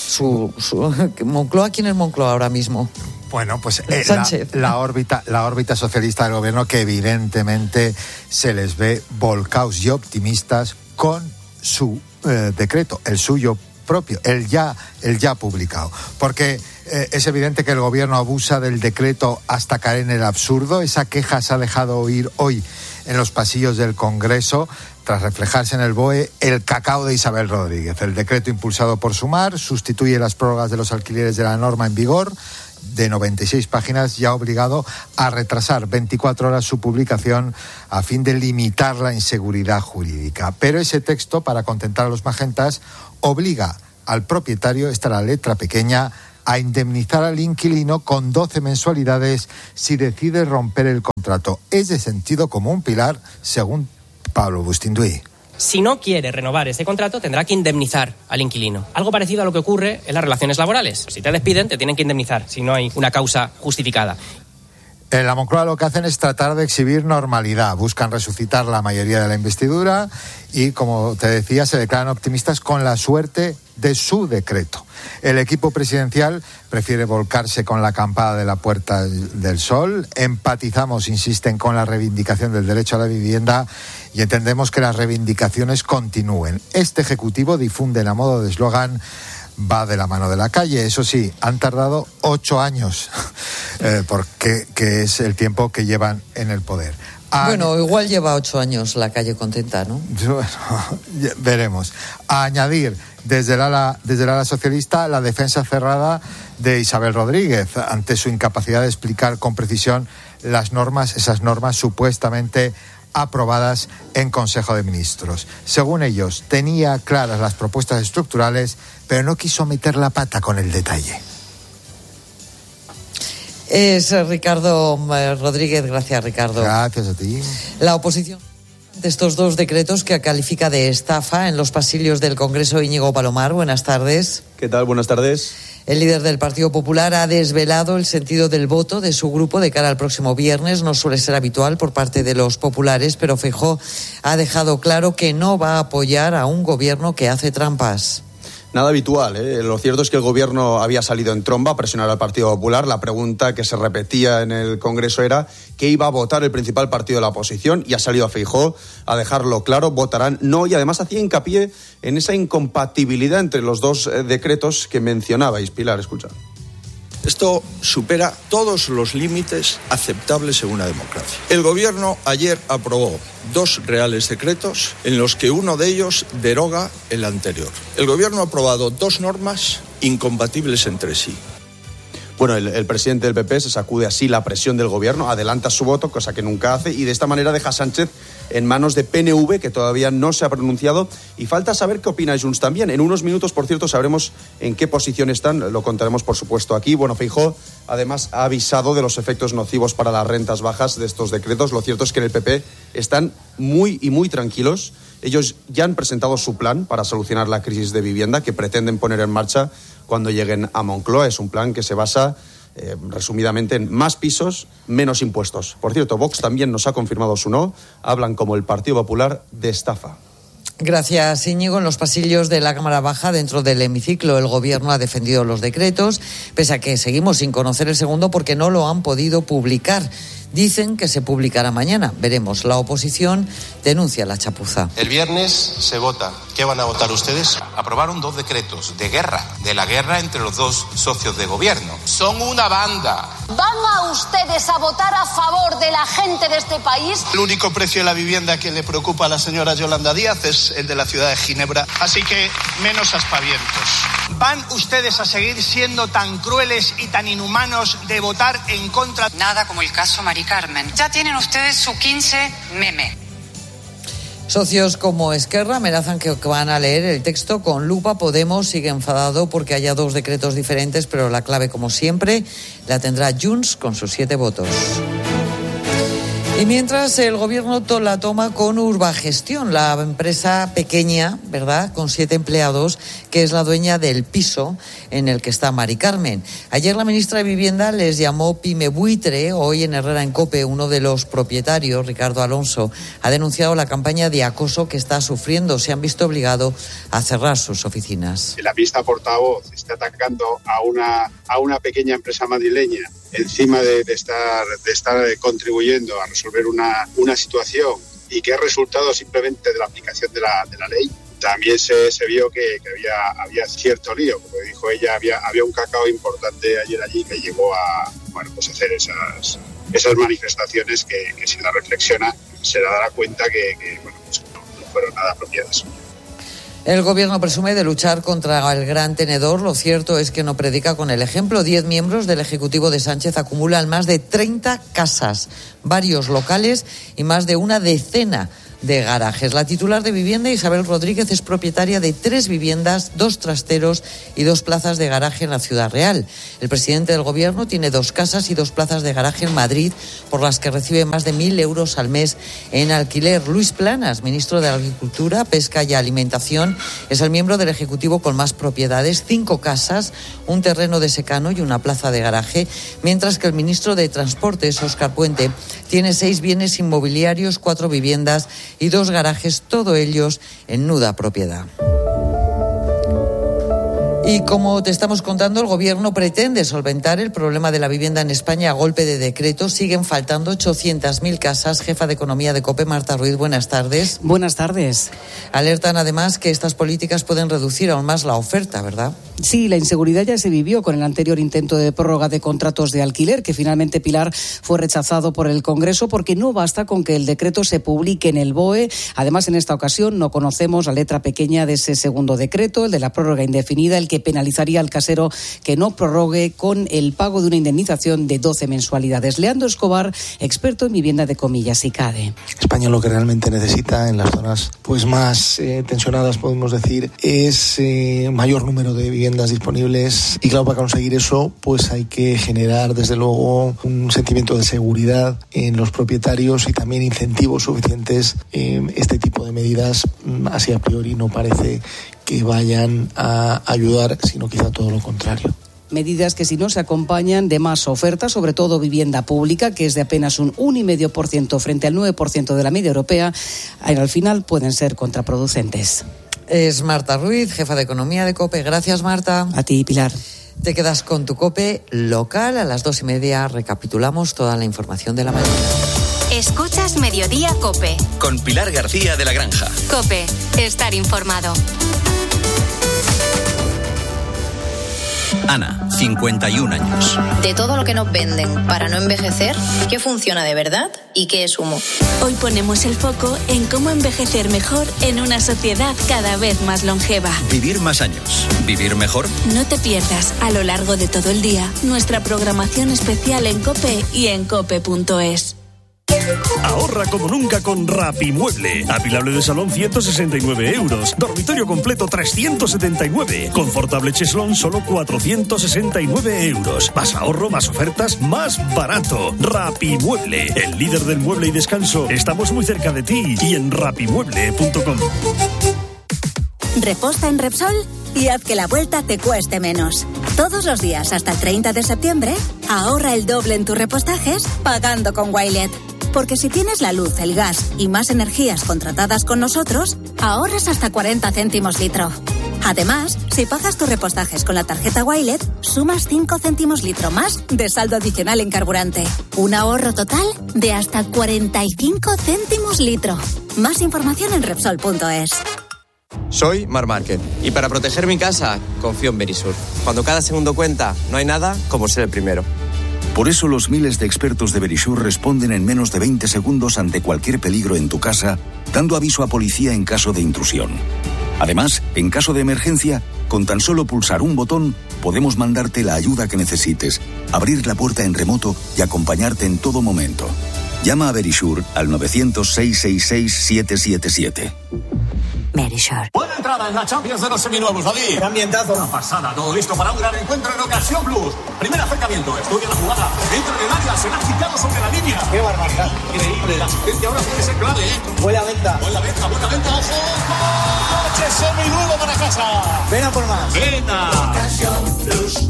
Moncloa, ¿quién es Moncloa ahora mismo? Bueno, pues Sánchez. la órbita socialista del gobierno, que evidentemente se les ve volcaos y optimistas con su decreto, el suyo propio, el ya publicado. Porque es evidente que el gobierno abusa del decreto hasta caer en el absurdo. Esa queja se ha dejado oír hoy en los pasillos del Congreso, tras reflejarse en el BOE el cacao de Isabel Rodríguez. El decreto impulsado por Sumar sustituye las prórrogas de los alquileres de la norma en vigor de 96 páginas y ha obligado a retrasar 24 horas su publicación a fin de limitar la inseguridad jurídica. Pero ese texto, para contentar a los magentas, obliga al propietario, esta es la letra pequeña, a indemnizar al inquilino con 12 mensualidades si decide romper el contrato. Es de sentido común, Pilar, según Pablo Bustinduy. Si no quiere renovar ese contrato, tendrá que indemnizar al inquilino. Algo parecido a lo que ocurre en las relaciones laborales. Si te despiden, te tienen que indemnizar, si no hay una causa justificada. En la Moncloa lo que hacen es tratar de exhibir normalidad. Buscan resucitar la mayoría de la investidura y, como te decía, se declaran optimistas con la suerte de su decreto. El equipo presidencial prefiere volcarse con la acampada de la Puerta del Sol. Empatizamos, insisten, con la reivindicación del derecho a la vivienda y entendemos que las reivindicaciones continúen. Este ejecutivo difunde a modo de eslogan: va de la mano de la calle. Eso sí, han tardado 8 años, porque que es el tiempo que llevan en el poder. Bueno, igual lleva 8 años la calle contenta, ¿no? Bueno, veremos. A añadir, desde el ala socialista, la defensa cerrada de Isabel Rodríguez ante su incapacidad de explicar con precisión esas normas supuestamente aprobadas en Consejo de Ministros. Según ellos, tenía claras las propuestas estructurales, pero no quiso meter la pata con el detalle. Es Ricardo Rodríguez. Gracias, Ricardo. Gracias a ti. La oposición de estos dos decretos que califica de estafa en los pasillos del Congreso. Íñigo Palomar, buenas tardes. ¿Qué tal? Buenas tardes. El líder del Partido Popular ha desvelado el sentido del voto de su grupo de cara al próximo viernes. No suele ser habitual por parte de los populares, pero Feijóo ha dejado claro que no va a apoyar a un gobierno que hace trampas. Nada habitual, ¿eh? Lo cierto es que el gobierno había salido en tromba a presionar al Partido Popular. La pregunta que se repetía en el Congreso era qué iba a votar el principal partido de la oposición, y ha salido a Feijóo a dejarlo claro: votarán no, y además hacía hincapié en esa incompatibilidad entre los dos decretos que mencionabais. Pilar, escucha. Esto supera todos los límites aceptables en una democracia. El gobierno ayer aprobó 2 reales decretos en los que uno de ellos deroga el anterior. El gobierno ha aprobado 2 normas incompatibles entre sí. Bueno, el presidente del PP se sacude así la presión del gobierno, adelanta su voto, cosa que nunca hace, y de esta manera deja a Sánchez en manos de PNV, que todavía no se ha pronunciado, y falta saber qué opina Junts también. En unos minutos, por cierto, sabremos en qué posición están, lo contaremos por supuesto aquí. Bueno, Feijóo además ha avisado de los efectos nocivos para las rentas bajas de estos decretos. Lo cierto es que en el PP están muy tranquilos. Ellos ya han presentado su plan para solucionar la crisis de vivienda que pretenden poner en marcha cuando lleguen a Moncloa. Es un plan que se basa, resumidamente, en más pisos, menos impuestos. Por cierto, Vox también nos ha confirmado su no. Hablan, como el Partido Popular, de estafa. Gracias, Íñigo. En los pasillos de la Cámara Baja, dentro del hemiciclo, el Gobierno ha defendido los decretos, pese a que seguimos sin conocer el segundo porque no lo han podido publicar. Dicen que se publicará mañana. Veremos. La oposición denuncia la chapuza. El viernes se vota. ¿Qué van a votar ustedes? Aprobaron 2 decretos de guerra, de la guerra entre los 2 socios de gobierno. Son una banda. ¿Van a ustedes a votar a favor de la gente de este país? El único precio de la vivienda que le preocupa a la señora Yolanda Díaz es el de la ciudad de Ginebra. Así que menos aspavientos. ¿Van ustedes a seguir siendo tan crueles y tan inhumanos de votar en contra? Nada como el caso Mari Carmen. Ya tienen ustedes su 15 meme. Socios como Esquerra amenazan que van a leer el texto con lupa. Podemos sigue enfadado porque haya 2 decretos diferentes, pero la clave, como siempre, la tendrá Junts con sus 7 votos. Y mientras el gobierno la toma con Urbagestión, la empresa pequeña, ¿verdad?, con 7 empleados, que es la dueña del piso en el que está Mari Carmen. Ayer la ministra de Vivienda les llamó pyme buitre. Hoy en Herrera en COPE, uno de los propietarios, Ricardo Alonso, ha denunciado la campaña de acoso que está sufriendo. Se han visto obligados a cerrar sus oficinas. La ministra portavoz está atacando a una pequeña empresa madrileña encima de estar contribuyendo a resolver una situación y que es resultado simplemente de la aplicación de la ley. También se vio que había cierto lío, como dijo ella, había un cacao importante ayer allí que llegó a hacer esas manifestaciones que si la reflexiona se dará cuenta que no fueron nada apropiadas. El gobierno presume de luchar contra el gran tenedor. Lo cierto es que no predica con el ejemplo. 10 miembros del Ejecutivo de Sánchez acumulan más de 30 casas, varios locales y más de una decena de garajes. La titular de Vivienda, Isabel Rodríguez, es propietaria de 3 viviendas, 2 trasteros y 2 plazas de garaje en la Ciudad Real. El presidente del Gobierno tiene 2 casas y 2 plazas de garaje en Madrid, por las que recibe más de 1.000 euros al mes en alquiler. Luis Planas, ministro de Agricultura, Pesca y Alimentación, es el miembro del Ejecutivo con más propiedades, 5 casas, un terreno de secano y una plaza de garaje, mientras que el ministro de Transportes, Óscar Puente, tiene 6 bienes inmobiliarios, 4 viviendas y 2 garajes, todos ellos en nuda propiedad. Y como te estamos contando, el Gobierno pretende solventar el problema de la vivienda en España a golpe de decreto. Siguen faltando 800.000 casas. Jefa de Economía de COPE, Marta Ruiz, buenas tardes. Buenas tardes. Alertan además que estas políticas pueden reducir aún más la oferta, ¿verdad? Sí, la inseguridad ya se vivió con el anterior intento de prórroga de contratos de alquiler, que finalmente, Pilar, fue rechazado por el Congreso porque no basta con que el decreto se publique en el BOE. Además, en esta ocasión no conocemos la letra pequeña de ese segundo decreto, el de la prórroga indefinida, el que penalizaría al casero que no prorrogue con el pago de una indemnización de 12 mensualidades. Leandro Escobar, experto en vivienda de comillas y CADE. España lo que realmente necesita en las zonas más tensionadas, podemos decir, es mayor número de viviendas disponibles, y claro, para conseguir eso hay que generar desde luego un sentimiento de seguridad en los propietarios y también incentivos suficientes. Este tipo de medidas así a priori no parece que vayan a ayudar, sino quizá todo lo contrario. Medidas que, si no se acompañan de más oferta, sobre todo vivienda pública, que es de apenas un 1,5% frente al 9% de la media europea, al final pueden ser contraproducentes. Es Marta Ruiz, jefa de Economía de COPE. Gracias, Marta. A ti, Pilar. Te quedas con tu COPE local. A las 2:30 recapitulamos toda la información de la mañana. Escuchas Mediodía COPE. Con Pilar García de la Granja. COPE, estar informado. Ana, 51 años. De todo lo que nos venden para no envejecer, ¿qué funciona de verdad y qué es humo? Hoy ponemos el foco en cómo envejecer mejor en una sociedad cada vez más longeva. Vivir más años. ¿Vivir mejor? No te pierdas a lo largo de todo el día nuestra programación especial en COPE y en cope.es. Ahorra como nunca con Rapimueble. Apilable de salón 169 euros. Dormitorio completo 379. Confortable cheslón solo 469 euros. Más ahorro, más ofertas, más barato. Rapimueble, el líder del mueble y descanso. Estamos muy cerca de ti y en rapimueble.com. Reposta en Repsol y haz que la vuelta te cueste menos. Todos los días hasta el 30 de septiembre, ahorra el doble en tus repostajes pagando con Wilet. Porque si tienes la luz, el gas y más energías contratadas con nosotros, ahorras hasta 40 céntimos litro. Además, si pagas tus repostajes con la tarjeta Wilet, sumas 5 céntimos litro más de saldo adicional en carburante. Un ahorro total de hasta 45 céntimos litro. Más información en Repsol.es. Soy Marc Márquez y para proteger mi casa confío en Verisur. Cuando cada segundo cuenta, no hay nada como ser el primero. Por eso los miles de expertos de Verisur responden en menos de 20 segundos ante cualquier peligro en tu casa, dando aviso a policía en caso de intrusión. Además, en caso de emergencia, con tan solo pulsar un botón, podemos mandarte la ayuda que necesites, abrir la puerta en remoto y acompañarte en todo momento. Llama a Verisure al 900-666-777. Verisure. Buena entrada en la Champions de los seminuevos, David. Qué ambientazo. Una pasada, todo listo para un gran encuentro en Ocasión Plus. Primer acercamiento, estudia la jugada, entra en el área, se la ha quitado sobre la línea. Qué barbaridad. Increíble, la asistencia ahora puede ser clave, ¿eh? Buena venta. Buena venta, ojo. ¡Coche seminuevo para casa! Ven a por más. ¡Venta! Ocasión Plus.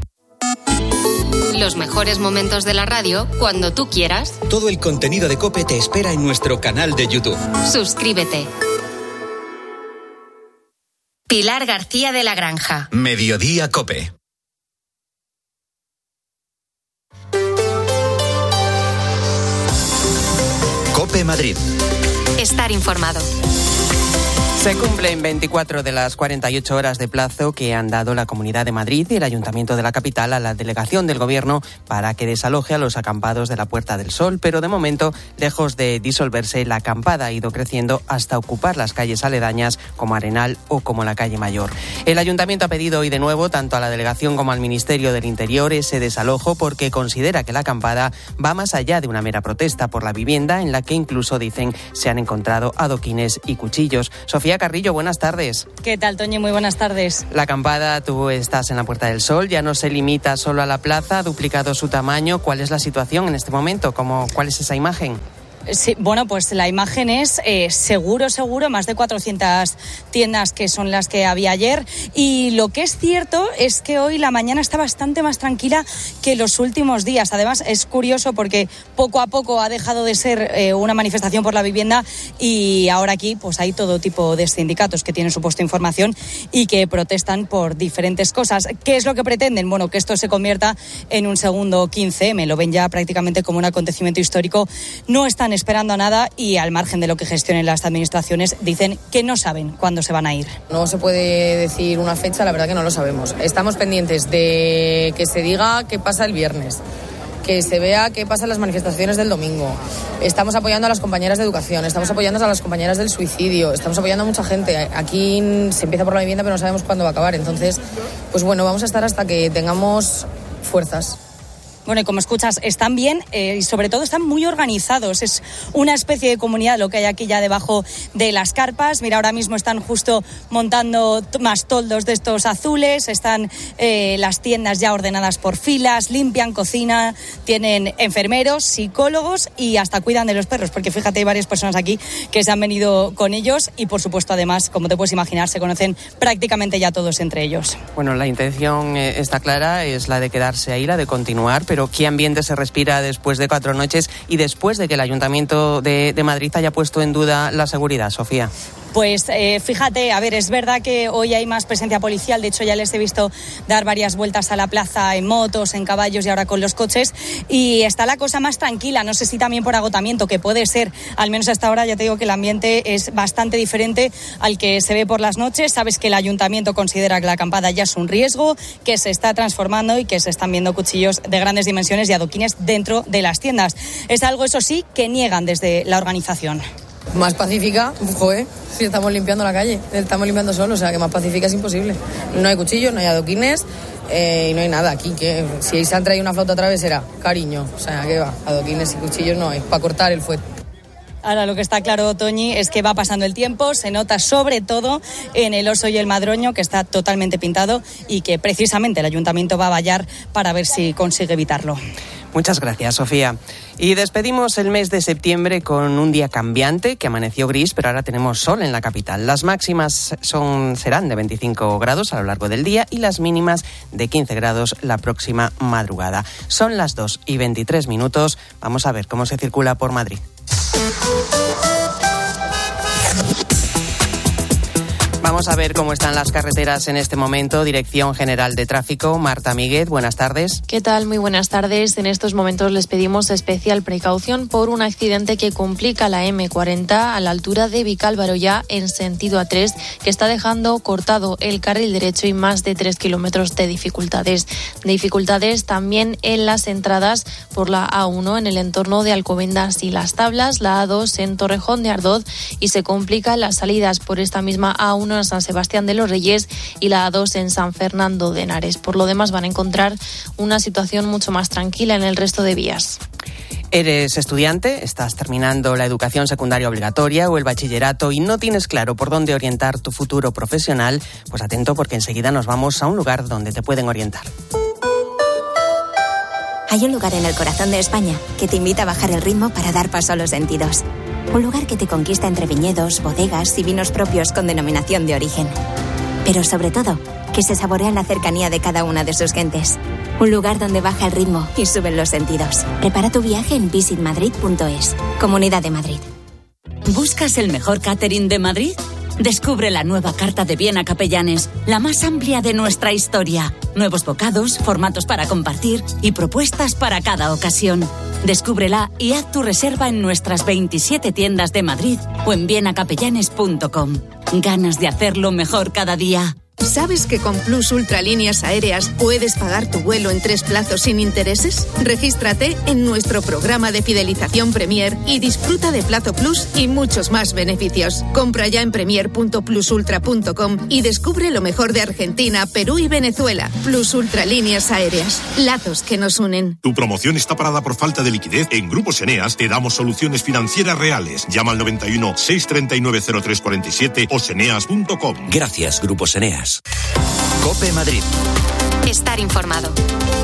Los mejores momentos de la radio cuando tú quieras. Todo el contenido de COPE te espera en nuestro canal de YouTube. Suscríbete. Pilar García de la Granja. Mediodía COPE. COPE Madrid. Estar informado. Se cumplen 24 de las 48 horas de plazo que han dado la Comunidad de Madrid y el Ayuntamiento de la capital a la delegación del Gobierno para que desaloje a los acampados de la Puerta del Sol, pero de momento, lejos de disolverse, la acampada ha ido creciendo hasta ocupar las calles aledañas como Arenal o como la calle Mayor. El Ayuntamiento ha pedido hoy de nuevo tanto a la delegación como al Ministerio del Interior ese desalojo porque considera que la acampada va más allá de una mera protesta por la vivienda en la que incluso, dicen, se han encontrado adoquines y cuchillos. Sofía Carrillo, buenas tardes. ¿Qué tal, Toñi? Muy buenas tardes. La acampada, tú estás en la Puerta del Sol, ya no se limita solo a la plaza, ha duplicado su tamaño. ¿Cuál es la situación en este momento? ¿Cuál es esa imagen? Sí, bueno, pues la imagen es seguro, más de 400 tiendas que son las que había ayer, y lo que es cierto es que hoy la mañana está bastante más tranquila que los últimos días. Además, es curioso porque poco a poco ha dejado de ser una manifestación por la vivienda y ahora aquí pues hay todo tipo de sindicatos que tienen su puesto de información y que protestan por diferentes cosas. ¿Qué es lo que pretenden? Bueno, que esto se convierta en un segundo 15M, lo ven ya prácticamente como un acontecimiento histórico. No están esperando a nada y al margen de lo que gestionen las administraciones dicen que no saben cuándo se van a ir. No se puede decir una fecha, la verdad que no lo sabemos. Estamos pendientes de que se diga qué pasa el viernes, que se vea qué pasa en las manifestaciones del domingo. Estamos apoyando a las compañeras de educación, estamos apoyando a las compañeras del suicidio, estamos apoyando a mucha gente. Aquí se empieza por la vivienda pero no sabemos cuándo va a acabar. Entonces, pues bueno, vamos a estar hasta que tengamos fuerzas. Bueno, y como escuchas, están bien y sobre todo están muy organizados. Es una especie de comunidad lo que hay aquí ya debajo de las carpas. Mira, ahora mismo están justo montando más toldos de estos azules. Están las tiendas ya ordenadas por filas, limpian, cocinan, tienen enfermeros, psicólogos y hasta cuidan de los perros. Porque fíjate, hay varias personas aquí que se han venido con ellos y por supuesto además, como te puedes imaginar, se conocen prácticamente ya todos entre ellos. Bueno, la intención está clara, es la de quedarse ahí, la de continuar. Pero ¿qué ambiente se respira después de 4 noches y después de que el Ayuntamiento de Madrid haya puesto en duda la seguridad, Sofía? Pues fíjate, a ver, es verdad que hoy hay más presencia policial, de hecho ya les he visto dar varias vueltas a la plaza en motos, en caballos y ahora con los coches, y está la cosa más tranquila, no sé si también por agotamiento, que puede ser, al menos hasta ahora ya te digo que el ambiente es bastante diferente al que se ve por las noches. Sabes que el Ayuntamiento considera que la acampada ya es un riesgo, que se está transformando y que se están viendo cuchillos de grandes dimensiones y adoquines dentro de las tiendas. Es algo, eso sí, que niegan desde la organización. Más pacífica, joder, si estamos limpiando la calle, estamos limpiando solo, o sea que más pacífica es imposible. No hay cuchillos, no hay adoquines y no hay nada aquí. Que si se han traído una flauta travesera, cariño, o sea, ¿qué va? Adoquines y cuchillos no hay, para cortar el fuete. Ahora lo que está claro, Toñi, es que va pasando el tiempo, se nota sobre todo en el Oso y el Madroño, que está totalmente pintado y que precisamente el Ayuntamiento va a vallar para ver si consigue evitarlo. Muchas gracias, Sofía. Y despedimos el mes de septiembre con un día cambiante que amaneció gris, pero ahora tenemos sol en la capital. Las máximas serán de 25 grados a lo largo del día y las mínimas de 15 grados la próxima madrugada. Son las 2:23. Vamos a ver cómo se circula por Madrid. Vamos a ver cómo están las carreteras en este momento. Dirección General de Tráfico, Marta Míguez, buenas tardes. ¿Qué tal? Muy buenas tardes. En estos momentos les pedimos especial precaución por un accidente que complica la M40 a la altura de Vicálvaro ya en sentido A3, que está dejando cortado el carril derecho y más de 3 kilómetros de dificultades. Dificultades también en las entradas por la A1 en el entorno de Alcobendas y Las Tablas, la A2 en Torrejón de Ardoz y se complican las salidas por esta misma A1 San Sebastián de los Reyes y la A2 en San Fernando de Henares. Por lo demás van a encontrar una situación mucho más tranquila en el resto de vías. ¿Eres estudiante? ¿Estás terminando la educación secundaria obligatoria o el bachillerato y no tienes claro por dónde orientar tu futuro profesional? Pues atento, porque enseguida nos vamos a un lugar donde te pueden orientar. Hay un lugar en el corazón de España que te invita a bajar el ritmo para dar paso a los sentidos. Un lugar que te conquista entre viñedos, bodegas y vinos propios con denominación de origen. Pero sobre todo, que se saborea en la cercanía de cada una de sus gentes. Un lugar donde baja el ritmo y suben los sentidos. Prepara tu viaje en visitmadrid.es. Comunidad de Madrid. ¿Buscas el mejor catering de Madrid? Descubre la nueva carta de Viena Capellanes, la más amplia de nuestra historia. Nuevos bocados, formatos para compartir y propuestas para cada ocasión. Descúbrela y haz tu reserva en nuestras 27 tiendas de Madrid o en vienacapellanes.com. Ganas de hacerlo mejor cada día. ¿Sabes que con Plus Ultralíneas Aéreas puedes pagar tu vuelo en 3 plazos sin intereses? Regístrate en nuestro programa de fidelización Premier y disfruta de Plazo Plus y muchos más beneficios. Compra ya en premier.plusultra.com y descubre lo mejor de Argentina, Perú y Venezuela. Plus Ultralíneas Aéreas. Lazos que nos unen. ¿Tu promoción está parada por falta de liquidez? En Grupos Eneas te damos soluciones financieras reales. Llama al 91 639 0347 o seneas.com. Gracias, Grupos Eneas. COPE Madrid. Estar informado.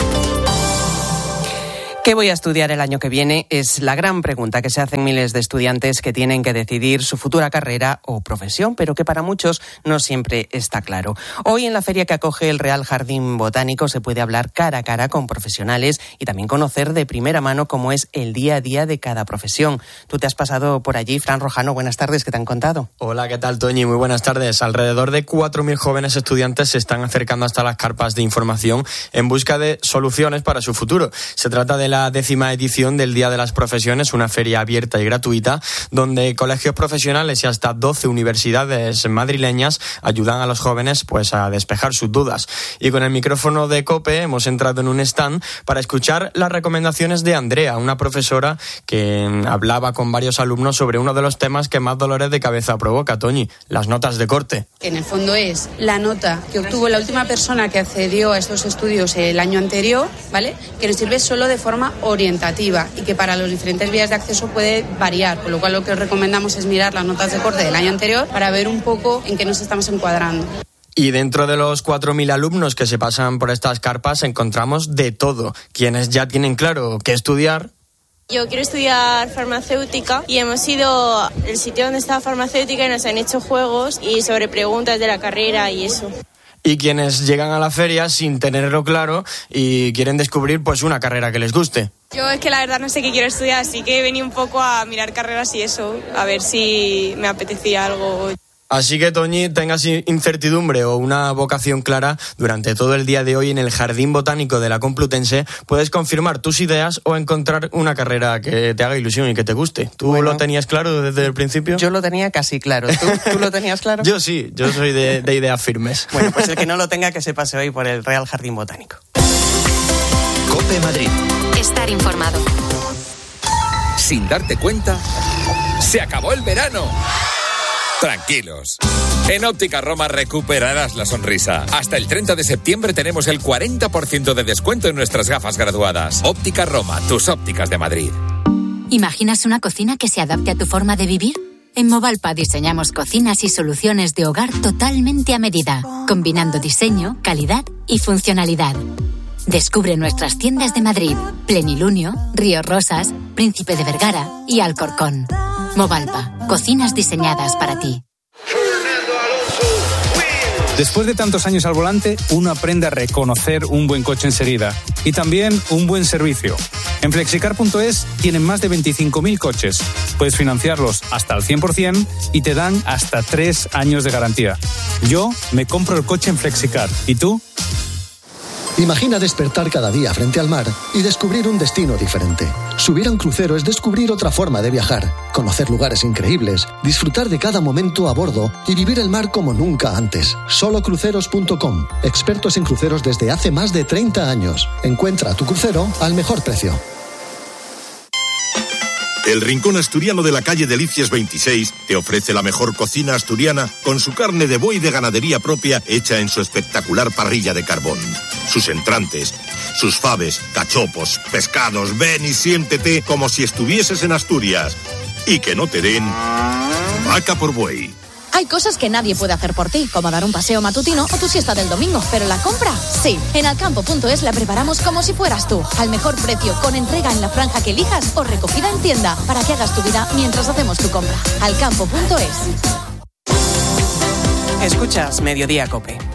¿Qué voy a estudiar el año que viene? Es la gran pregunta que se hacen miles de estudiantes que tienen que decidir su futura carrera o profesión, pero que para muchos no siempre está claro. Hoy, en la feria que acoge el Real Jardín Botánico, se puede hablar cara a cara con profesionales y también conocer de primera mano cómo es el día a día de cada profesión. Tú te has pasado por allí, Fran Rojano. Buenas tardes, ¿qué te han contado? Hola, ¿qué tal, Toñi? Muy buenas tardes. Alrededor de 4.000 jóvenes estudiantes se están acercando hasta las carpas de información en busca de soluciones para su futuro. Se trata de la 10ª edición del Día de las Profesiones, una feria abierta y gratuita donde colegios profesionales y hasta 12 universidades madrileñas ayudan a los jóvenes pues a despejar sus dudas. Y con el micrófono de COPE hemos entrado en un stand para escuchar las recomendaciones de Andrea, una profesora que hablaba con varios alumnos sobre uno de los temas que más dolores de cabeza provoca, Toñi, las notas de corte. En el fondo es la nota que obtuvo la última persona que accedió a estos estudios el año anterior, ¿vale? Que nos sirve solo de forma orientativa y que para las diferentes vías de acceso puede variar, con lo cual lo que os recomendamos es mirar las notas de corte del año anterior para ver un poco en qué nos estamos encuadrando. Y dentro de los 4.000 alumnos que se pasan por estas carpas encontramos de todo. Quienes ya tienen claro qué estudiar. Yo quiero estudiar farmacéutica y hemos ido al sitio donde está farmacéutica y nos han hecho juegos y sobre preguntas de la carrera y eso. Y quienes llegan a la feria sin tenerlo claro y quieren descubrir pues una carrera que les guste. Yo es que la verdad no sé qué quiero estudiar, así que he venido un poco a mirar carreras y eso, a ver si me apetecía algo. Así que, Toñi, tengas incertidumbre o una vocación clara, durante todo el día de hoy en el Jardín Botánico de la Complutense puedes confirmar tus ideas o encontrar una carrera que te haga ilusión y que te guste. ¿Tú lo tenías claro desde el principio? Yo lo tenía casi claro. ¿Tú lo tenías claro? Yo sí, yo soy de ideas firmes. Bueno, pues el que no lo tenga, que se pase hoy por el Real Jardín Botánico. COPE Madrid. Estar informado. Sin darte cuenta, se acabó el verano. Tranquilos. En Óptica Roma recuperarás la sonrisa. Hasta el 30 de septiembre tenemos el 40% de descuento en nuestras gafas graduadas. Óptica Roma, tus ópticas de Madrid. ¿Imaginas una cocina que se adapte a tu forma de vivir? En Movalpa diseñamos cocinas y soluciones de hogar totalmente a medida, combinando diseño, calidad y funcionalidad. Descubre nuestras tiendas de Madrid, Plenilunio, Río Rosas, Príncipe de Vergara y Alcorcón. Movalpa, cocinas diseñadas para ti. Después de tantos años al volante, uno aprende a reconocer un buen coche enseguida y también un buen servicio. En Flexicar.es tienen más de 25.000 coches. Puedes financiarlos hasta el 100% y te dan hasta 3 años de garantía. Yo me compro el coche en Flexicar. ¿Y tú? Imagina despertar cada día frente al mar y descubrir un destino diferente. Subir a un crucero es descubrir otra forma de viajar, conocer lugares increíbles, disfrutar de cada momento a bordo y vivir el mar como nunca antes. Solocruceros.com, expertos en cruceros desde hace más de 30 años. Encuentra tu crucero al mejor precio. El Rincón Asturiano de la calle Delicias 26 te ofrece la mejor cocina asturiana con su carne de buey de ganadería propia hecha en su espectacular parrilla de carbón. Sus entrantes, sus faves, cachopos, pescados, ven y siéntete como si estuvieses en Asturias. Y que no te den vaca por buey. Hay cosas que nadie puede hacer por ti, como dar un paseo matutino o tu siesta del domingo, pero la compra, sí. En Alcampo.es la preparamos como si fueras tú, al mejor precio, con entrega en la franja que elijas o recogida en tienda, para que hagas tu vida mientras hacemos tu compra. Alcampo.es. Escuchas Mediodía COPE.